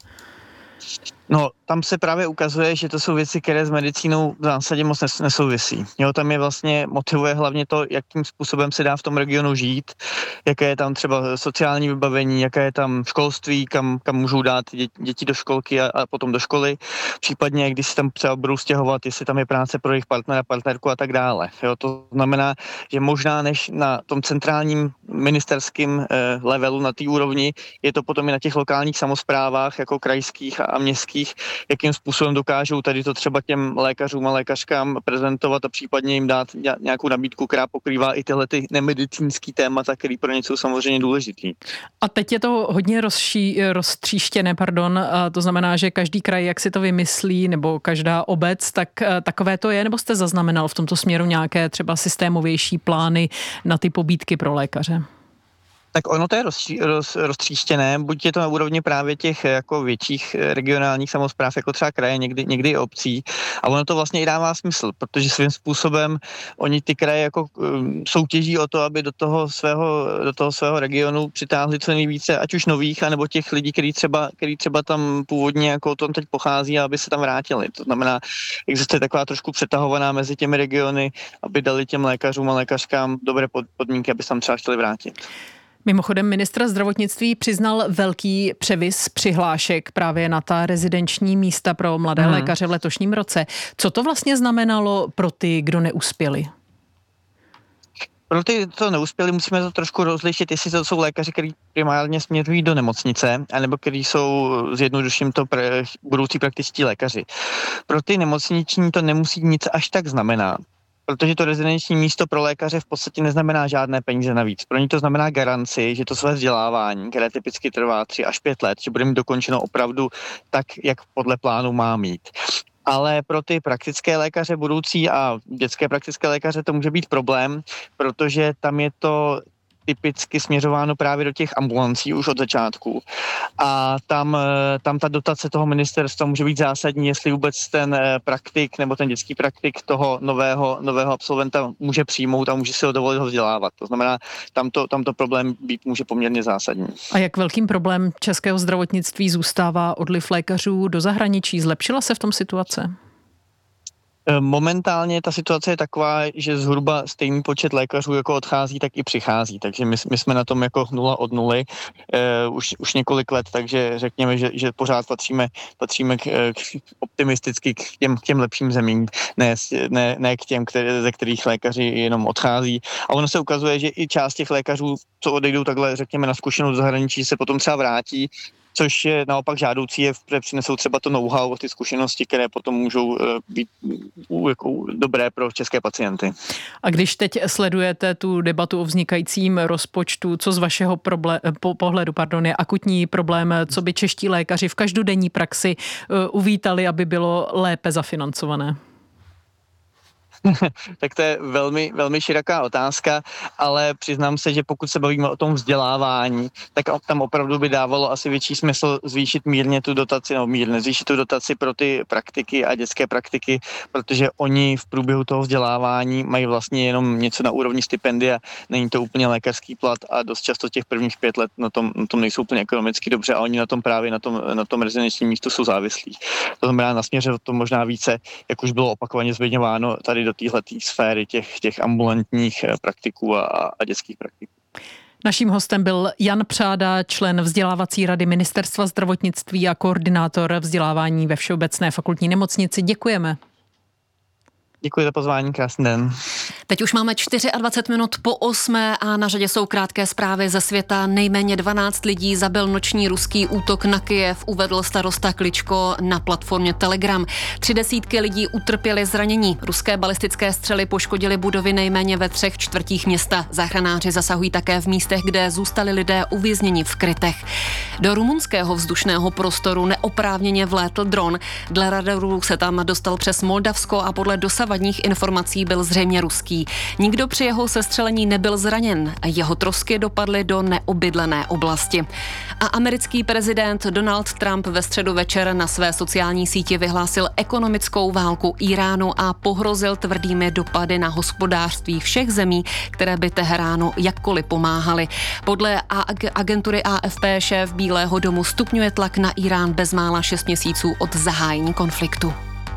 No, tam se právě ukazuje, že to jsou věci, které s medicínou v zásadě moc nesouvisí. Jo, tam je vlastně motivuje hlavně to, jakým způsobem se dá v tom regionu žít, jaké je tam třeba sociální vybavení, jaké je tam školství, kam, kam můžou dát děti do školky a, a potom do školy. Případně, když se tam třeba budou stěhovat, jestli tam je práce pro jejich partnera, partnerku a tak dále. Jo, to znamená, že možná než na tom centrálním ministerském eh, levelu, na té úrovni, je to potom i na těch lokálních samosprávách, jako krajských a městských, jakým způsobem dokážou tady to třeba těm lékařům a lékařkám prezentovat a případně jim dát nějakou nabídku, která pokrývá i tyhle ty nemedicínský témata, které pro ně jsou samozřejmě důležitý. A teď je to hodně rozší, roztříštěné, pardon, a to znamená, že každý kraj, jak si to vymyslí, nebo každá obec, tak takové to je, nebo jste zaznamenal v tomto směru nějaké třeba systémovější plány na ty pobídky pro lékaře? Tak ono to je roz, roz, roztříštěné, buď je to na úrovni právě těch jako větších regionálních samospráv, jako třeba kraje, někdy, někdy i obcí. A ono to vlastně i dává smysl, protože svým způsobem oni ty kraje jako um, soutěží o to, aby do toho svého, do toho svého regionu přitáhli co nejvíce, ať už nových, anebo těch lidí, který třeba, který třeba tam původně jako tam teď pochází a aby se tam vrátili. To znamená, existuje taková trošku přetahovaná mezi těmi regiony, aby dali těm lékařům a lékařkám dobré podmínky, aby se tam třeba chtěli vrátit. Mimochodem ministr zdravotnictví přiznal velký převis přihlášek právě na ta rezidenční místa pro mladé hmm. lékaře v letošním roce. Co to vlastně znamenalo pro ty, kdo neuspěli? Pro ty, co neuspěli, musíme to trošku rozlišit, jestli to jsou lékaři, kteří primárně směřují do nemocnice, anebo kteří jsou zjednoduším to pre, budoucí praktičtí lékaři. Pro ty nemocniční to nemusí nic až tak znamenat, protože to rezidenční místo pro lékaře v podstatě neznamená žádné peníze navíc. Pro ní to znamená garanci, že to své vzdělávání, které typicky trvá tři až pět let, že bude mít dokončeno opravdu tak, jak podle plánu má mít. Ale pro ty praktické lékaře budoucí a dětské praktické lékaře to může být problém, protože tam je to typicky směřováno právě do těch ambulancí už od začátku. A tam, tam ta dotace toho ministerstva může být zásadní, jestli vůbec ten praktik nebo ten dětský praktik toho nového, nového absolventa může přijmout a může si ho dovolit ho vzdělávat. To znamená, tam to, tam to problém být může poměrně zásadní. A jak velkým problém českého zdravotnictví zůstává odliv lékařů do zahraničí? Zlepšila se v tom situace? Momentálně ta situace je taková, že zhruba stejný počet lékařů jako odchází, tak i přichází. Takže my, my jsme na tom jako nula od nuly uh, už, už několik let, takže řekněme, že, že pořád patříme, patříme k, k, optimisticky k těm, k těm lepším zemím, ne, ne, ne k těm, které, ze kterých lékaři jenom odchází. A ono se ukazuje, že i část těch lékařů, co odejdou takhle, řekněme, na zkušenou do zahraničí, se potom třeba vrátí, což je naopak žádoucí, je, že přinesou třeba to know-how, ty zkušenosti, které potom můžou být jako dobré pro české pacienty. A když teď sledujete tu debatu o vznikajícím rozpočtu, co z vašeho problé- po- pohledu pardon, je akutní problém, co by čeští lékaři v každodenní praxi uvítali, aby bylo lépe zafinancované? Tak to je velmi, velmi široká otázka, ale přiznám se, že pokud se bavíme o tom vzdělávání, tak tam opravdu by dávalo asi větší smysl zvýšit mírně tu dotaci, nebo mírně zvýšit tu dotaci pro ty praktiky a dětské praktiky, protože oni v průběhu toho vzdělávání mají vlastně jenom něco na úrovni stipendia, není to úplně lékařský plat a dost často těch prvních pět let na tom, na tom nejsou úplně ekonomicky dobře a oni na tom právě na tom, na tom rezidenčním místu jsou závislí. To znamená, nasměřovat to možná více, jak už bylo opakovaně zmiňováno tady do téhleté sféry těch, těch ambulantních praktiků a, a dětských praktiků. Naším hostem byl Jan Přáda, člen vzdělávací rady Ministerstva zdravotnictví a koordinátor vzdělávání ve Všeobecné fakultní nemocnici. Děkujeme. Děkuji za pozvání, krásný den. Teď už máme dvacet čtyři minut po osmé a na řadě jsou krátké zprávy ze světa. Nejméně dvanáct lidí zabil noční ruský útok na Kyjev, uvedl starosta Kličko na platformě Telegram. Tři desítky lidí utrpěly zranění. Ruské balistické střely poškodily budovy nejméně ve třech čtvrtích města. Záchranáři zasahují také v místech, kde zůstali lidé uvězněni v krytech. Do rumunského vzdušného prostoru neoprávněně vlétl dron. Dle radarů se tam dostal přes Moldavsko a podle dosavadních informací byl zřejmě ruský. Nikdo při jeho sestřelení nebyl zraněn. Jeho trosky dopadly do neobydlené oblasti. A americký prezident Donald Trump ve středu večer na své sociální síti vyhlásil ekonomickou válku Íránu a pohrozil tvrdými dopady na hospodářství všech zemí, které by Teheránu jakkoliv pomáhaly. Podle agentury A F P šéf Bílého domu stupňuje tlak na Írán bezmála šest měsíců od zahájení konfliktu.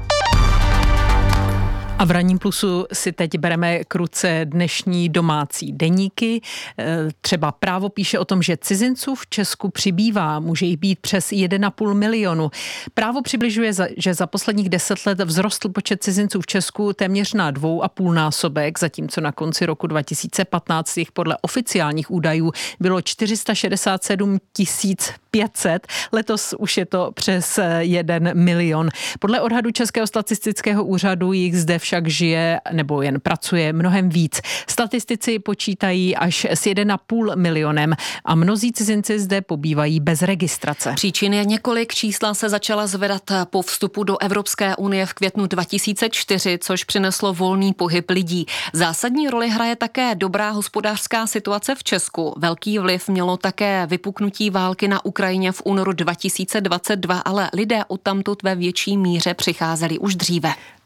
A v Ranním plusu si teď bereme k ruce dnešní domácí deníky. Třeba Právo píše o tom, že cizinců v Česku přibývá, může jich být přes jeden a půl milionu. Právo přibližuje, že za posledních deset let vzrostl počet cizinců v Česku téměř na dvou a půl násobek, zatímco na konci roku dva tisíce patnáct jich podle oficiálních údajů bylo čtyři sta šedesát sedm tisíc pět set. Letos už je to přes jeden milion. Podle odhadu Českého statistického úřadu jich zde však žije nebo jen pracuje mnohem víc. Statistici počítají až s jeden a půl milionem a mnozí cizinci zde pobývají bez registrace. Příčin je několik. Čísla se začala zvedat po vstupu do Evropské unie v květnu dva tisíce čtyři, což přineslo volný pohyb lidí. Zásadní roli hraje také dobrá hospodářská situace v Česku. Velký vliv mělo také vypuknutí války na Ukrajině v únoru dva tisíce dvacet dva, ale lidé odtamtud ve větší míře přicházeli už dříve.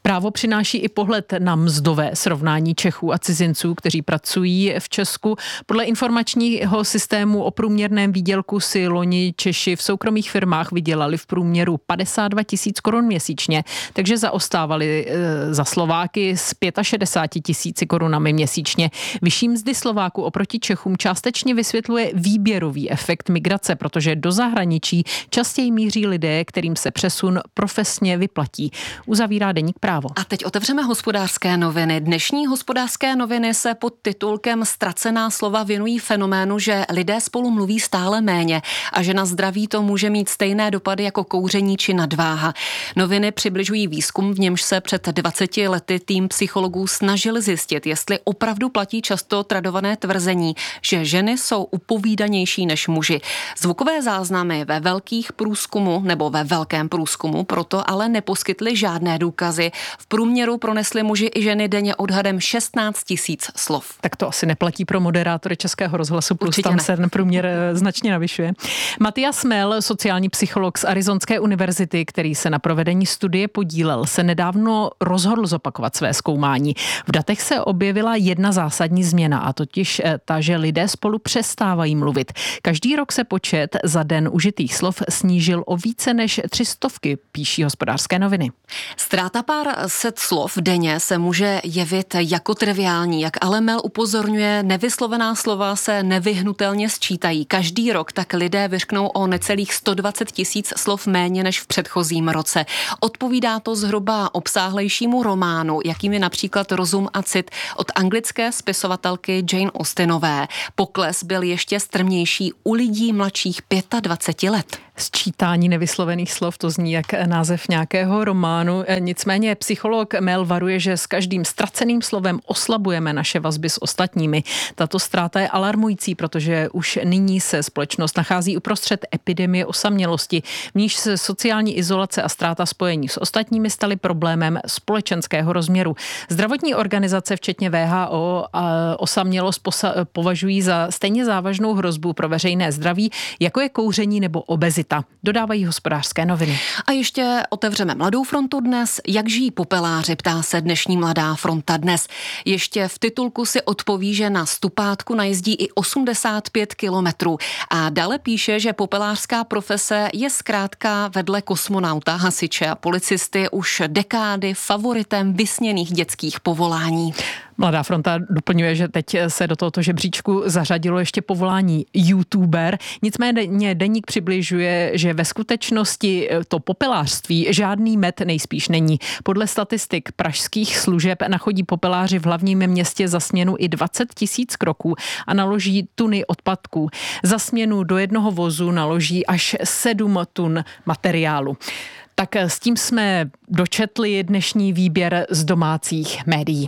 Právo přináší i pohled na mzdové srovnání Čechů a cizinců, kteří pracují v Česku. Podle informačního systému o průměrném výdělku si loni Češi v soukromých firmách vydělali v průměru padesát dva tisíc korun měsíčně, takže zaostávali e, za Slováky s šedesáti pěti tisíci korunami měsíčně. Vyšší mzdy Slováků oproti Čechům částečně vysvětluje výběrový efekt migrace, protože do zahraničí častěji míří lidé, kterým se přesun profesně vyplatí. Uzavírá deník Právo. A teď otevřeme Hospodářské noviny. Dnešní Hospodářské noviny se pod titulkem Ztracená slova věnují fenoménu, že lidé spolu mluví stále méně a že na zdraví to může mít stejné dopady jako kouření či nadváha. Noviny přibližují výzkum, v němž se před dvaceti lety tým psychologů snažil zjistit, jestli opravdu platí často tradované tvrzení, že ženy jsou upovídanější než muži. Zvukové záznamy ve velkých průzkumu nebo ve velkém průzkumu proto ale neposkytly žádné důkazy. V průměru pronesli muži i ženy denně odhadem šestnáct tisíc slov. Tak to asi neplatí pro moderátory Českého rozhlasu, plus Určitě tam ne. se ten průměr značně navyšuje. Matias Mel, sociální psycholog z Arizonské univerzity, který se na provedení studie podílel, se nedávno rozhodl zopakovat své zkoumání. V datech se objevila jedna zásadní změna, a totiž ta, že lidé spolu přestávají mluvit. Každý rok se počet za den užitých slov snížil o více než tři stovky, píší Hospodářské noviny. Ztráta pár set slov denně se může jevit jako triviální, jak ale Mel upozorňuje, nevyslovená slova se nevyhnutelně sčítají. Každý rok tak lidé vyřknou o necelých sto dvacet tisíc slov méně než v předchozím roce. Odpovídá to zhruba obsáhlejšímu románu, jakým je například Rozum a cit od anglické spisovatelky Jane Austenové. Pokles byl ještě strmější u lidí mladších dvaceti pěti let. Sčítání nevyslovených slov, to zní jak název nějakého románu. Nicméně psycholog Mel varuje, že s každým ztraceným slovem oslabujeme naše vazby s ostatními. Tato ztráta je alarmující, protože už nyní se společnost nachází uprostřed epidemie osamělosti, v níž se sociální izolace a ztráta spojení s ostatními staly problémem společenského rozměru. Zdravotní organizace, včetně W H O, osamělost považují za stejně závažnou hrozbu pro veřejné zdraví, jako je kouření nebo obezita. Dodávají Hospodářské noviny. A ještě otevřeme Mladou frontu dnes. Jak žijí popeláři, ptá se dnešní Mladá fronta dnes. Ještě v titulku si odpoví, že na stupátku najezdí i osmdesát pět kilometrů. A dále píše, že popelářská profese je zkrátka vedle kosmonauta, hasiče a policisty už dekády favoritem vysněných dětských povolání. Mladá fronta doplňuje, že teď se do tohoto žebříčku zařadilo ještě povolání youtuber. Nicméně deník přibližuje, že ve skutečnosti to popelářství žádný med nejspíš není. Podle statistik pražských služeb nachodí popeláři v hlavním městě za směnu i dvacet tisíc kroků a naloží tuny odpadků. Za směnu do jednoho vozu naloží až sedm tun materiálu. Tak s tím jsme dočetli dnešní výběr z domácích médií.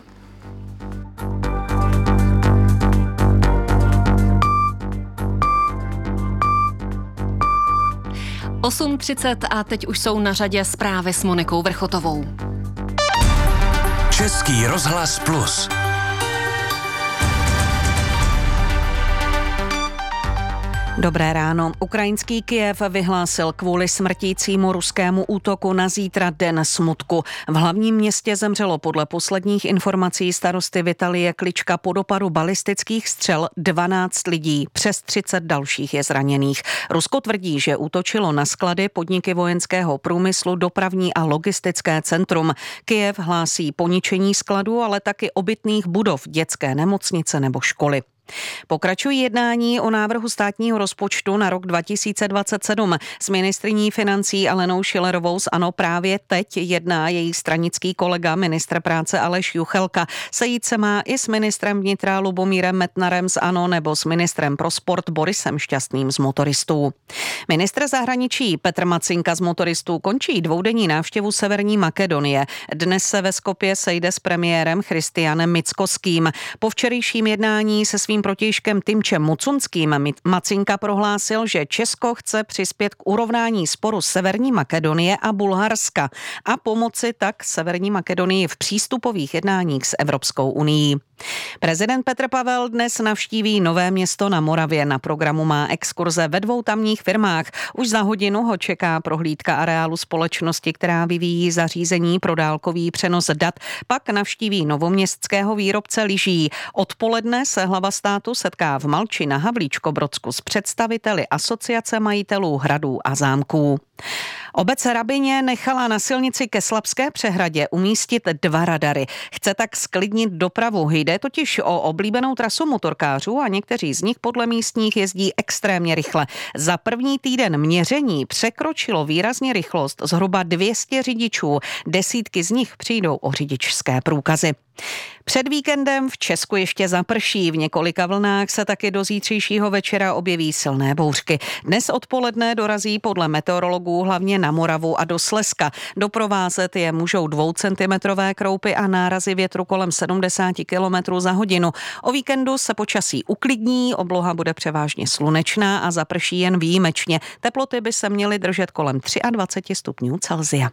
osm třicet a teď už jsou na řadě zprávy s Monikou Vrchotovou. Český rozhlas Plus. Dobré ráno. Ukrajinský Kyjev vyhlásil kvůli smrtícímu ruskému útoku na zítra den smutku. V hlavním městě zemřelo podle posledních informací starosty Vitalie Klička po dopadu balistických střel dvanáct lidí. Přes třicet dalších je zraněných. Rusko tvrdí, že útočilo na sklady, podniky vojenského průmyslu, dopravní a logistické centrum. Kyjev hlásí poničení skladů, ale taky obytných budov, dětské nemocnice nebo školy. Pokračují jednání o návrhu státního rozpočtu na rok dva tisíce dvacet sedm. S ministryní financí Alenou Schillerovou z ANO právě teď jedná její stranický kolega, ministr práce Aleš Juchelka. Sejít se má i s ministrem vnitra Lubomírem Metnarem z ANO nebo s ministrem pro sport Borisem Šťastným z motoristů. Ministr zahraničí Petr Macinka z motoristů končí dvoudenní návštěvu Severní Makedonie. Dnes se ve Skopje sejde s premiérem Christianem Mickoským. Po včerejším jednání se svým českým protějškem Tymčem Mucunským Macinka prohlásil, že Česko chce přispět k urovnání sporu Severní Makedonie a Bulharska a pomoci tak Severní Makedonii v přístupových jednáních s Evropskou unií. Prezident Petr Pavel dnes navštíví Nové Město na Moravě. Na programu má exkurze ve dvou tamních firmách. Už za hodinu ho čeká prohlídka areálu společnosti, která vyvíjí zařízení pro dálkový přenos dat. Pak navštíví novoměstského výrobce lyží. Odpoledne se hlava státu setká v Malči na Havlíčkobrodsku s představiteli Asociace majitelů hradů a zámků. Obec Rabyně nechala na silnici ke Slabské přehradě umístit dva radary. Chce tak sklidnit dopravu. Jde totiž o oblíbenou trasu motorkářů a někteří z nich podle místních jezdí extrémně rychle. Za první týden měření překročilo výrazně rychlost zhruba dvě stě řidičů. Desítky z nich přijdou o řidičské průkazy. Před víkendem v Česku ještě zaprší. V několika vlnách se taky do zítřejšího večera objeví silné bouřky. Dnes odpoledne dorazí podle meteorologů hlavně na Moravu a do Slezska. Doprovázet je můžou dvoucentimetrové kroupy a nárazy větru kolem sedmdesát kilometrů za hodinu. O víkendu se počasí uklidní, obloha bude převážně slunečná a zaprší jen výjimečně. Teploty by se měly držet kolem dvacet tři stupňů Celsia.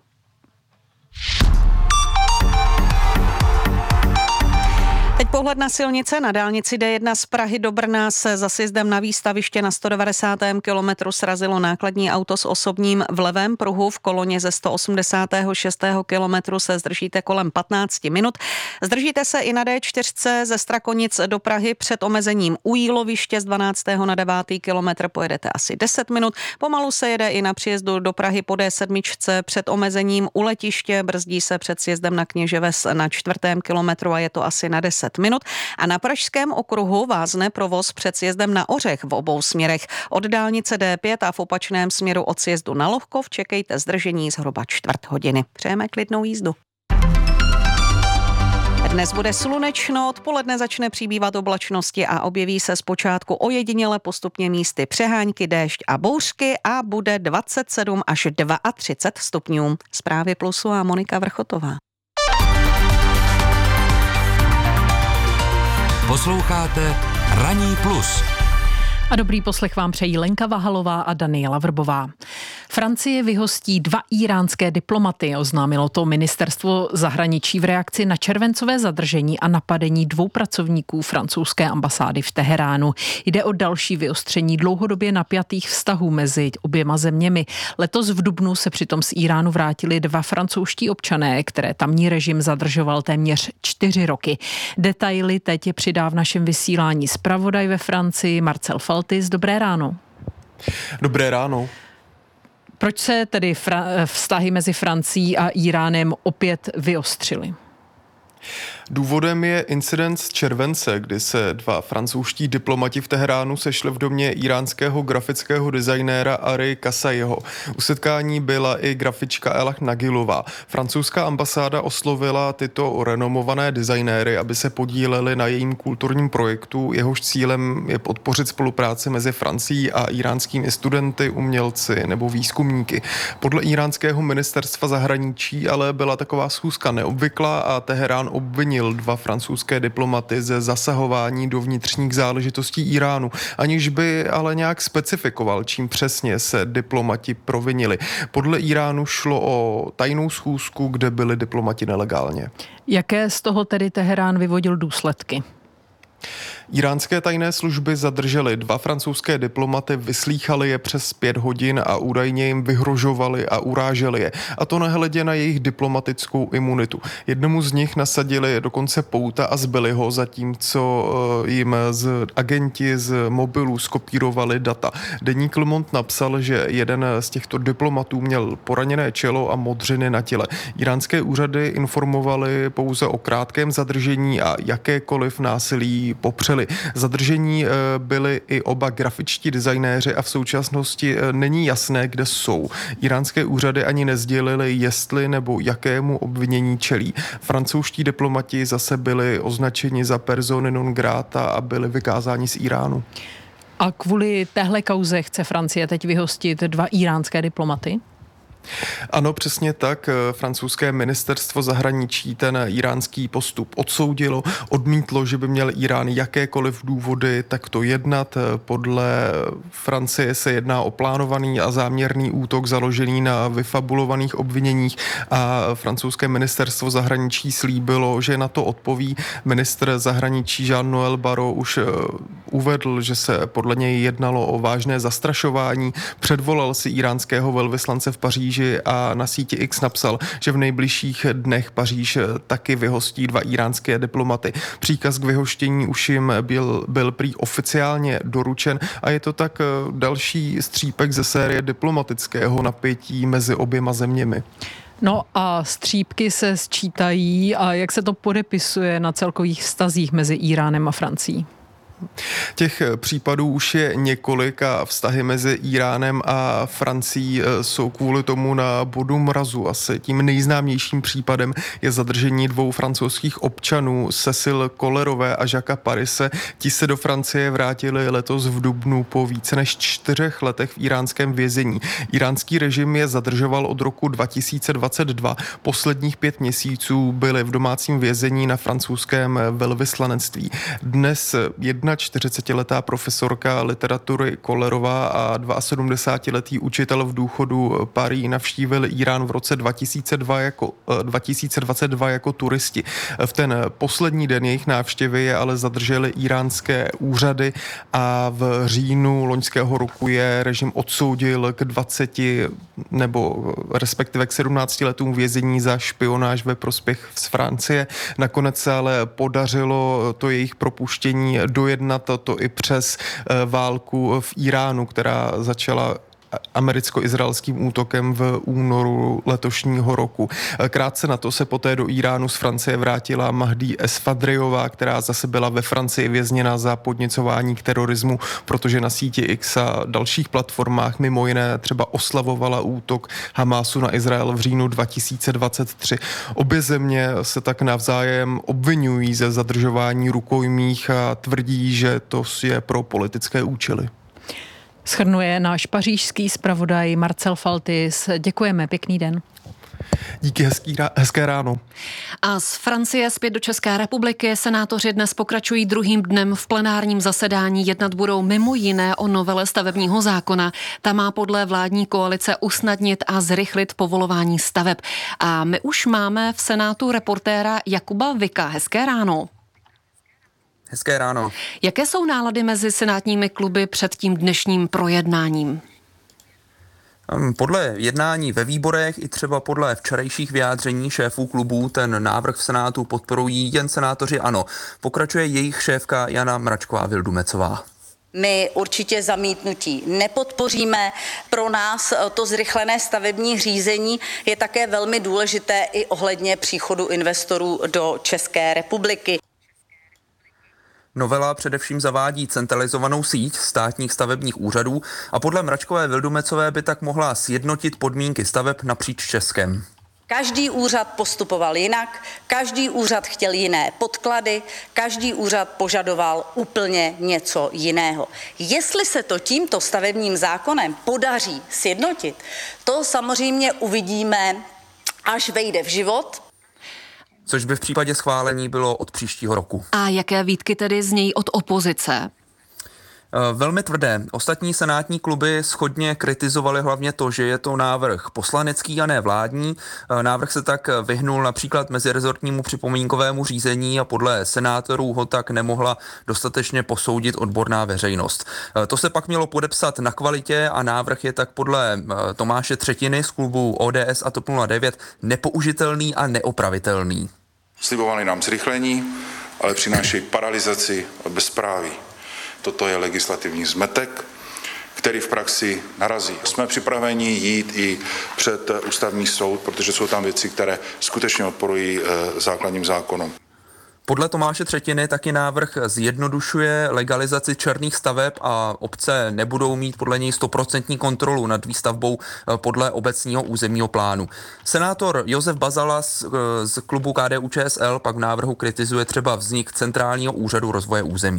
Teď pohled na silnice. Na dálnici D jedna z Prahy do Brna se za sjezdem na výstaviště na sto devadesátém kilometru srazilo nákladní auto s osobním v levém pruhu. V koloně ze sto osmdesátého šestého kilometru se zdržíte kolem patnáct minut. Zdržíte se i na D čtyři ze Strakonic do Prahy před omezením u Jíloviště z dvanáctého na devátý kilometr pojedete asi deset minut. Pomalu se jede i na příjezdu do Prahy po D sedm před omezením u Letiště. Brzdí se před sjezdem na Kněževes na čtvrtém kilometru a je to asi na deset minut. A na Pražském okruhu vázne provoz před sjezdem na Ořech v obou směrech. Od dálnice D pět a v opačném směru od sjezdu na Lohkov čekejte zdržení zhruba čtvrt hodiny. Přejeme klidnou jízdu. Dnes bude slunečno, odpoledne začne přibývat oblačnosti a objeví se zpočátku ojediněle postupně místy přehánky, déšť a bouřky a bude dvacet sedm až třicet dva stupňů. Zprávy Plusu a Monika Vrchotová. Posloucháte Ranní plus. A dobrý poslech vám přejí Lenka Vahalová a Daniela Vrbová. Francie vyhostí dva íránské diplomaty, oznámilo to ministerstvo zahraničí v reakci na červencové zadržení a napadení dvou pracovníků francouzské ambasády v Teheránu. Jde o další vyostření dlouhodobě napjatých vztahů mezi oběma zeměmi. Letos v dubnu se přitom z Íránu vrátili dva francouzští občané, které tamní režim zadržoval téměř čtyři roky. Detaily teď přidá v našem vysílání zpravodaj ve Francii Marcel Faltis. Dobré ráno. Dobré ráno. Proč se tedy fra- vztahy mezi Francií a Íránem opět vyostřily? Důvodem je incident z července, kdy se dva francouzští diplomati v Teheránu sešli v domě iránského grafického designéra Ari Kasajiho. U setkání byla i grafička Elah Nagilová. Francouzská ambasáda oslovila tyto renomované designéry, aby se podíleli na jejím kulturním projektu. Jehož cílem je podpořit spolupráci mezi Francií a iránskými studenty, umělci nebo výzkumníky. Podle iránského ministerstva zahraničí ale byla taková schůzka neobvyklá a Teherán obvinil dva francouzské diplomaty ze zasahování do vnitřních záležitostí Íránu, aniž by ale nějak specifikoval, čím přesně se diplomati provinili. Podle Íránu šlo o tajnou schůzku, kde byli diplomati nelegálně. Jaké z toho tedy Teherán vyvodil důsledky? Iránské tajné služby zadržely dva francouzské diplomaty, vyslýchali je přes pět hodin a údajně jim vyhrožovali a uráželi je. A to nehledě na jejich diplomatickou imunitu. Jednomu z nich nasadili dokonce pouta a zbyli ho, zatímco jim z agenti z mobilů skopírovali data. Deník Le Monde napsal, že jeden z těchto diplomatů měl poraněné čelo a modřiny na těle. Iránské úřady informovaly pouze o krátkém zadržení a jakékoliv násilí popřeli. Zadržení byli i oba grafičtí designéři a v současnosti není jasné, kde jsou. Iránské úřady ani nesdělili, jestli nebo jakému obvinění čelí. Francouzští diplomati zase byli označeni za persony non grata a byli vykázáni z Íránu. A kvůli téhle kauze chce Francie teď vyhostit dva iránské diplomaty? Ano, přesně tak. Francouzské ministerstvo zahraničí ten iránský postup odsoudilo, odmítlo, že by měl Irán jakékoliv důvody takto jednat. Podle Francie se jedná o plánovaný a záměrný útok založený na vyfabulovaných obviněních a francouzské ministerstvo zahraničí slíbilo, že na to odpoví. Ministr zahraničí Jean-Noël Barrot už uvedl, že se podle něj jednalo o vážné zastrašování. Předvolal si iránského velvyslance v Paříži a na síti X napsal, že v nejbližších dnech Paříž taky vyhostí dva iránské diplomaty. Příkaz k vyhoštění už jim byl, byl prý oficiálně doručen a je to tak další střípek ze série diplomatického napětí mezi oběma zeměmi. No a střípky se sčítají a jak se to podepisuje na celkových vztazích mezi Iránem a Francií? Těch případů už je několik a vztahy mezi Iránem a Francií jsou kvůli tomu na bodu mrazu. Asi tím nejznámějším případem je zadržení dvou francouzských občanů Cécile Collerové a Jacques Parise. Ti se do Francie vrátili letos v dubnu po více než čtyřech letech v iránském vězení. Iránský režim je zadržoval od roku dva tisíce dvacet dva. Posledních pět měsíců byli v domácím vězení na francouzském velvyslanectví. Dnes jedna čtyřicetiletá profesorka literatury Collerová a sedmdesátidvouletý učitel v důchodu Paris navštívil Irán v roce dva tisíce dva jako, dva tisíce dvacet dva jako turisti. V ten poslední den jejich návštěvy je ale zadržely iránské úřady a v říjnu loňského roku je režim odsoudil k dvaceti nebo respektive k sedmnácti letům vězení za špionáž ve prospěch z Francie. Nakonec se ale podařilo to jejich propuštění dojednat to i přes válku v Iránu, která začala americko-izraelským útokem v únoru letošního roku. Krátce na to se poté do Iránu z Francie vrátila Mahdi Esfadriová, která zase byla ve Francii vězněna za podněcování k terorismu, protože na síti X a dalších platformách mimo jiné třeba oslavovala útok Hamásu na Izrael v říjnu dva tisíce dvacet tři. Obě země se tak navzájem obvinují ze zadržování rukojmích a tvrdí, že to je pro politické účely. Shrnuje náš pařížský zpravodaj Marcel Faltis. Děkujeme, pěkný den. Díky, hezký, hezké ráno. A z Francie zpět do České republiky senátoři dnes pokračují druhým dnem v plenárním zasedání. Jednat budou mimo jiné o novele stavebního zákona. Ta má podle vládní koalice usnadnit a zrychlit povolování staveb. A my už máme v Senátu reportéra Jakuba Vika. Hezké ráno. Hezké ráno. Jaké jsou nálady mezi senátními kluby před tím dnešním projednáním? Podle jednání ve výborech i třeba podle včerejších vyjádření šéfů klubů ten návrh v Senátu podporují jen senátoři ANO. Pokračuje jejich šéfka Jana Mračková-Vildumecová. My určitě zamítnutí nepodpoříme. Pro nás to zrychlené stavební řízení je také velmi důležité i ohledně příchodu investorů do České republiky. Novela především zavádí centralizovanou síť státních stavebních úřadů a podle Mračkové Vildumecové by tak mohla sjednotit podmínky staveb napříč Českem. Každý úřad postupoval jinak, každý úřad chtěl jiné podklady, každý úřad požadoval úplně něco jiného. Jestli se to tímto stavebním zákonem podaří sjednotit, to samozřejmě uvidíme, až vejde v život. Což by v případě schválení bylo od příštího roku. A jaké výtky tedy znějí od opozice? Velmi tvrdé. Ostatní senátní kluby shodně kritizovali hlavně to, že je to návrh poslanecký a ne vládní. Návrh se tak vyhnul například mezirezortnímu připomínkovému řízení a podle senátorů ho tak nemohla dostatečně posoudit odborná veřejnost. To se pak mělo podepsat na kvalitě a návrh je tak podle Tomáše Třetiny z klubu O D S a TOP nula devět nepoužitelný a neopravitelný. Slibovali nám zrychlení, ale přinášejí paralizaci a bezpráví. Toto je legislativní zmetek, který v praxi narazí. Jsme připraveni jít i před ústavní soud, protože jsou tam věci, které skutečně odporují základním zákonům. Podle Tomáše Třetiny taky návrh zjednodušuje legalizaci černých staveb a obce nebudou mít podle něj stoprocentní kontrolu nad výstavbou podle obecního územního plánu. Senátor Josef Bazala z, z klubu K D U Č S L pak v návrhu kritizuje třeba vznik Centrálního úřadu rozvoje území.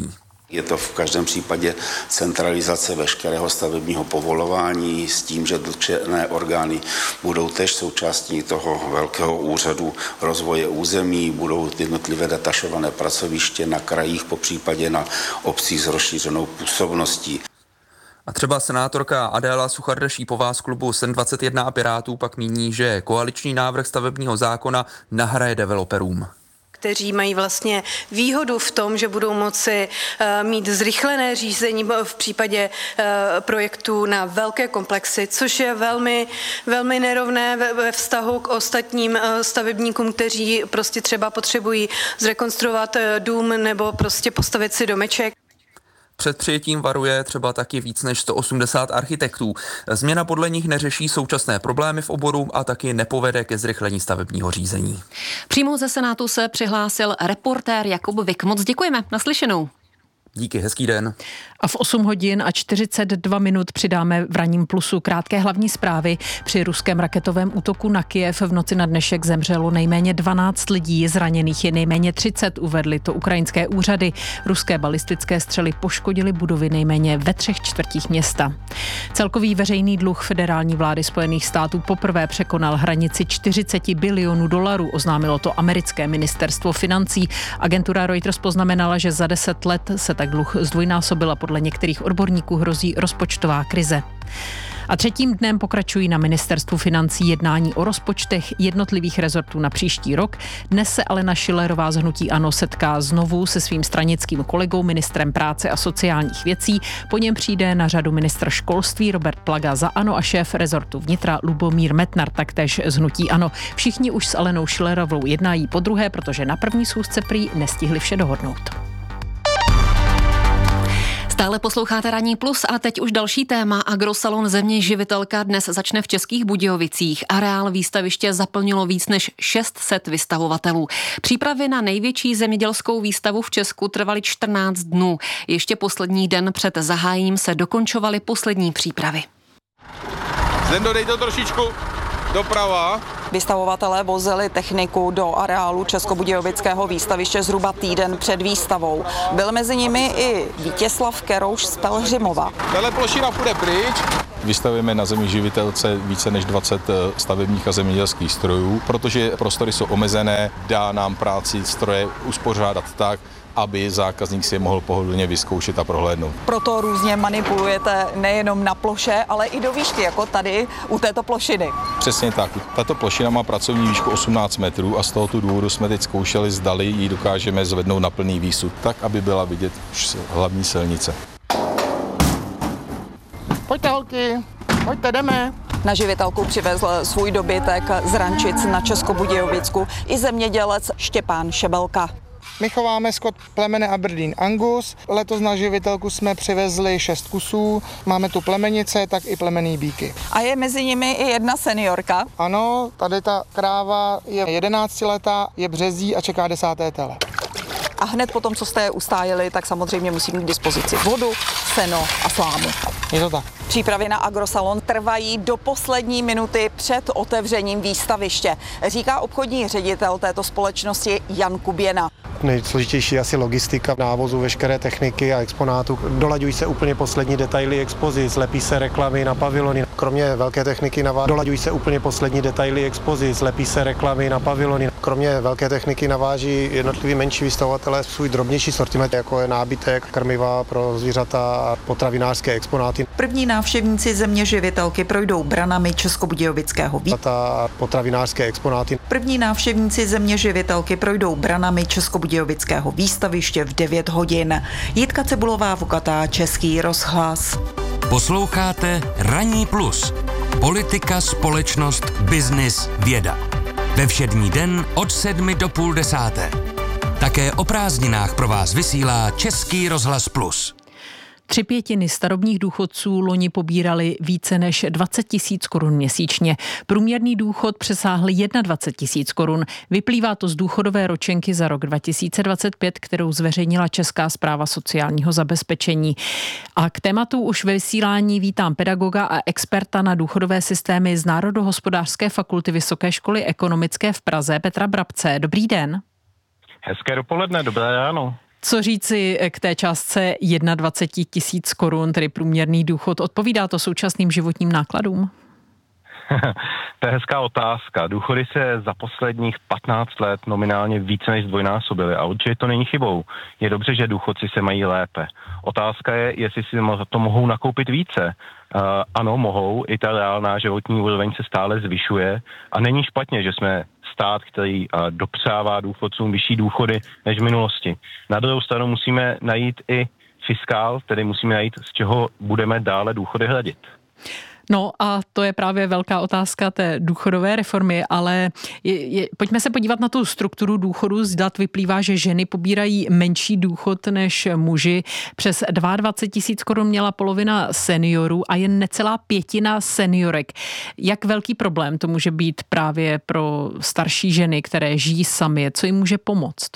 Je to v každém případě centralizace veškerého stavebního povolování s tím, že dotčené orgány budou též součástí toho velkého úřadu rozvoje území, budou jednotlivé detašované pracoviště na krajích, popřípadě na obcích s rozšířenou působností. A třeba senátorka Adéla Sucharda-Šípová z klubu S E N dvacet jedna a Pirátů pak míní, že koaliční návrh stavebního zákona nahraje developerům, kteří mají vlastně výhodu v tom, že budou moci uh, mít zrychlené řízení v případě uh, projektů na velké komplexy, což je velmi, velmi nerovné ve, ve vztahu k ostatním uh, stavebníkům, kteří prostě třeba potřebují zrekonstruovat uh, dům nebo prostě postavit si domeček. Před přijetím varuje třeba taky víc než sto osmdesát architektů. Změna podle nich neřeší současné problémy v oboru a taky nepovede ke zrychlení stavebního řízení. Přímo ze Senátu se přihlásil reportér Jakub Vik. Moc děkujeme, naslyšenou. Díky, hezký den. A v osm hodin a čtyřicet dva minut přidáme v Ranním plusu krátké hlavní zprávy. Při ruském raketovém útoku na Kyjev v noci na dnešek zemřelo nejméně dvanáct lidí, zraněných je nejméně třicet, uvedly to ukrajinské úřady. Ruské balistické střely poškodily budovy nejméně ve třech čtvrtích města. Celkový veřejný dluh federální vlády Spojených států poprvé překonal hranici čtyřicet bilionů dolarů, oznámilo to americké ministerstvo financí. Agentura Reuters poznamenala, že za deset let se tak dluh zdvojnásobila. Podle některých odborníků hrozí rozpočtová krize. A třetím dnem pokračují na ministerstvu financí jednání o rozpočtech jednotlivých rezortů na příští rok. Dnes se Alena Schillerová z hnutí ANO setká znovu se svým stranickým kolegou, ministrem práce a sociálních věcí. Po něm přijde na řadu ministr školství Robert Plaga za ANO a šéf rezortu vnitra Lubomír Metnar, taktéž z hnutí ANO. Všichni už s Alenou Schillerovou jednají podruhé, protože na první schůzce prý nestihli vše dohodnout. Stále posloucháte Ranní plus a teď už další téma. Agrosalon Země živitelka dnes začne v Českých Budějovicích. Areál výstaviště zaplnilo víc než šest set vystavovatelů. Přípravy na největší zemědělskou výstavu v Česku trvaly čtrnáct dnů. Ještě poslední den před zahájením se dokončovaly poslední přípravy. Zendo, dej to trošičku doprava. Vystavovatelé vozili techniku do areálu Českobudějovického výstaviště zhruba týden před výstavou. Byl mezi nimi i Vítězslav Kerouš z Pelhřimova. Tahle plošina půjde pryč. Vystavujeme na Zemi živitelce více než dvacet stavebních a zemědělských strojů, protože prostory jsou omezené, dá nám práci stroje uspořádat tak, aby zákazník si je mohl pohodlně vyzkoušet a prohlédnout. Proto různě manipulujete nejenom na ploše, ale i do výšky, jako tady u této plošiny. Přesně tak. Tato plošina má pracovní výšku osmnáct metrů a z tohoto důvodu jsme teď zkoušeli, zdali ji dokážeme zvednout na plný výsud, tak, aby byla vidět už hlavní silnice. Pojďte holky, pojďte, jdeme. Na živitelku přivezl svůj dobytek z rančic na Českobudějovicku i zemědělec Štěpán Šebelka. My chováme skot plemene Aberdeen Angus. Letos na živitelku jsme přivezli šest kusů. Máme tu plemenice, tak i plemenný bíky. A je mezi nimi i jedna seniorka? Ano, tady ta kráva je jedenáctiletá, je březí a čeká desáté tele. A hned potom, co jste je ustájili, tak samozřejmě musí mít k dispozici vodu, seno a slámu. Je to tak. Přípravy na Agrosalon trvají do poslední minuty před otevřením výstaviště, říká obchodní ředitel této společnosti Jan Kuběna. Nejsložitější asi logistika návozu veškeré techniky a exponátů. Dolaďují se úplně poslední detaily expozic, lepí se reklamy na pavilony. Kromě velké techniky navá... dolaďují se úplně poslední detaily expozic, lepí se reklamy na pavilony. Kromě velké techniky naváží jednotliví menší vystavovatelé svůj drobnější sortiment, jako je nábytek, krmiva pro zvířata a potravinářské exponáty. První návštěvníci Země živitelky projdou branami Českobudějovického výstaviště. Potravinářské exponáty. První návštěvníci Země živitelky projdou branami Českobudějovického výstaviště v devět hodin. Jitka Cebulová, Vukatá, Český rozhlas. Posloucháte Ranní plus. Politika, společnost, biznis, věda. Ve všední den od sedmi do půl desáté. Také o prázdninách pro vás vysílá Český rozhlas plus. Tři pětiny starobních důchodců loni pobírali více než dvacet tisíc korun měsíčně. Průměrný důchod přesáhl dvacet jedna tisíc korun. Vyplývá to z důchodové ročenky za rok dva tisíce dvacet pět, kterou zveřejnila Česká správa sociálního zabezpečení. A k tématu už ve vysílání vítám pedagoga a experta na důchodové systémy z Národohospodářské fakulty Vysoké školy ekonomické v Praze Petra Brabce. Dobrý den. Hezké dopoledne, dobré ráno. Co říci k té částce dvacet jedna tisíc korun, tedy průměrný důchod? Odpovídá to současným životním nákladům? To je hezká otázka. Důchody se za posledních patnáct let nominálně více než zdvojnásobily a určitě to není chybou. Je dobře, že důchodci se mají lépe. Otázka je, jestli si to mohou nakoupit více. Uh, ano, mohou, i ta reálná životní úroveň se stále zvyšuje a není špatně, že jsme stát, který uh, dopřává důchodcům vyšší důchody než v minulosti. Na druhou stranu musíme najít i fiskál, tedy musíme najít, z čeho budeme dále důchody hradit. No a to je právě velká otázka té důchodové reformy, ale je, je, pojďme se podívat na tu strukturu důchodu. Z dat vyplývá, že ženy pobírají menší důchod než muži. Přes dvacet dva tisíc korun měla polovina seniorů a jen necelá pětina seniorek. Jak velký problém to může být právě pro starší ženy, které žijí sami? Co jim může pomoct?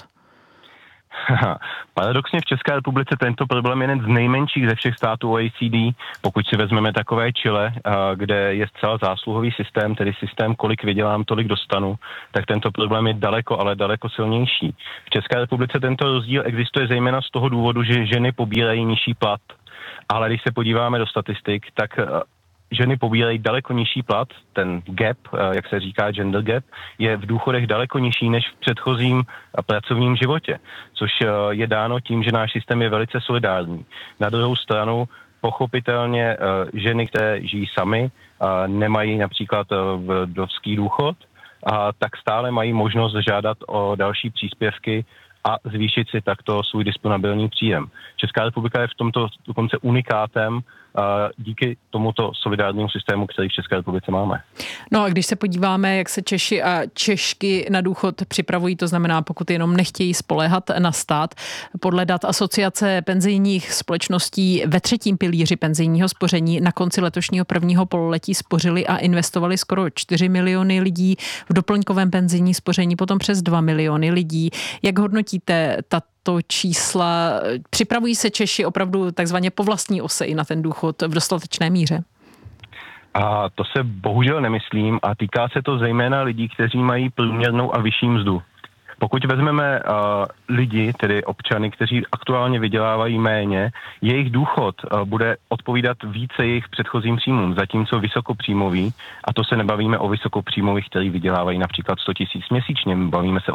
Paradoxně v České republice tento problém je jeden z nejmenších ze všech států O E C D. Pokud si vezmeme takové Chile, kde je zcela zásluhový systém, tedy systém, kolik vydělám, tolik dostanu, tak tento problém je daleko, ale daleko silnější. V České republice tento rozdíl existuje zejména z toho důvodu, že ženy pobírají nižší plat. Ale když se podíváme do statistik, tak ženy pobírají daleko nižší plat, ten gap, jak se říká gender gap, je v důchodech daleko nižší než v předchozím pracovním životě, což je dáno tím, že náš systém je velice solidární. Na druhou stranu, pochopitelně ženy, které žijí samy, nemají například vdovský důchod, tak stále mají možnost žádat o další příspěvky a zvýšit si takto svůj disponibilní příjem. Česká republika je v tomto dokonce unikátem díky tomuto solidárnímu systému, který v České republice máme. No a když se podíváme, jak se Češi a Češky na důchod připravují, to znamená, pokud jenom nechtějí spoléhat na stát, podle dat Asociace penzijních společností ve třetím pilíři penzijního spoření na konci letošního prvního pololetí spořili a investovali skoro čtyři miliony lidí, v doplňkovém penzijní spoření potom přes dva miliony lidí. Jak hodnotíte tato to čísla? Připravují se Češi opravdu takzvaně po vlastní ose i na ten důchod v dostatečné míře? A to se bohužel nemyslím a týká se to zejména lidí, kteří mají průměrnou a vyšší mzdu. Pokud vezmeme uh, lidi, tedy občany, kteří aktuálně vydělávají méně, jejich důchod uh, bude odpovídat více jejich předchozím příjmům, zatímco vysokopříjmový, a to se nebavíme o vysokopříjmových, kteří vydělávají například sto tisíc měsíčně, bavíme se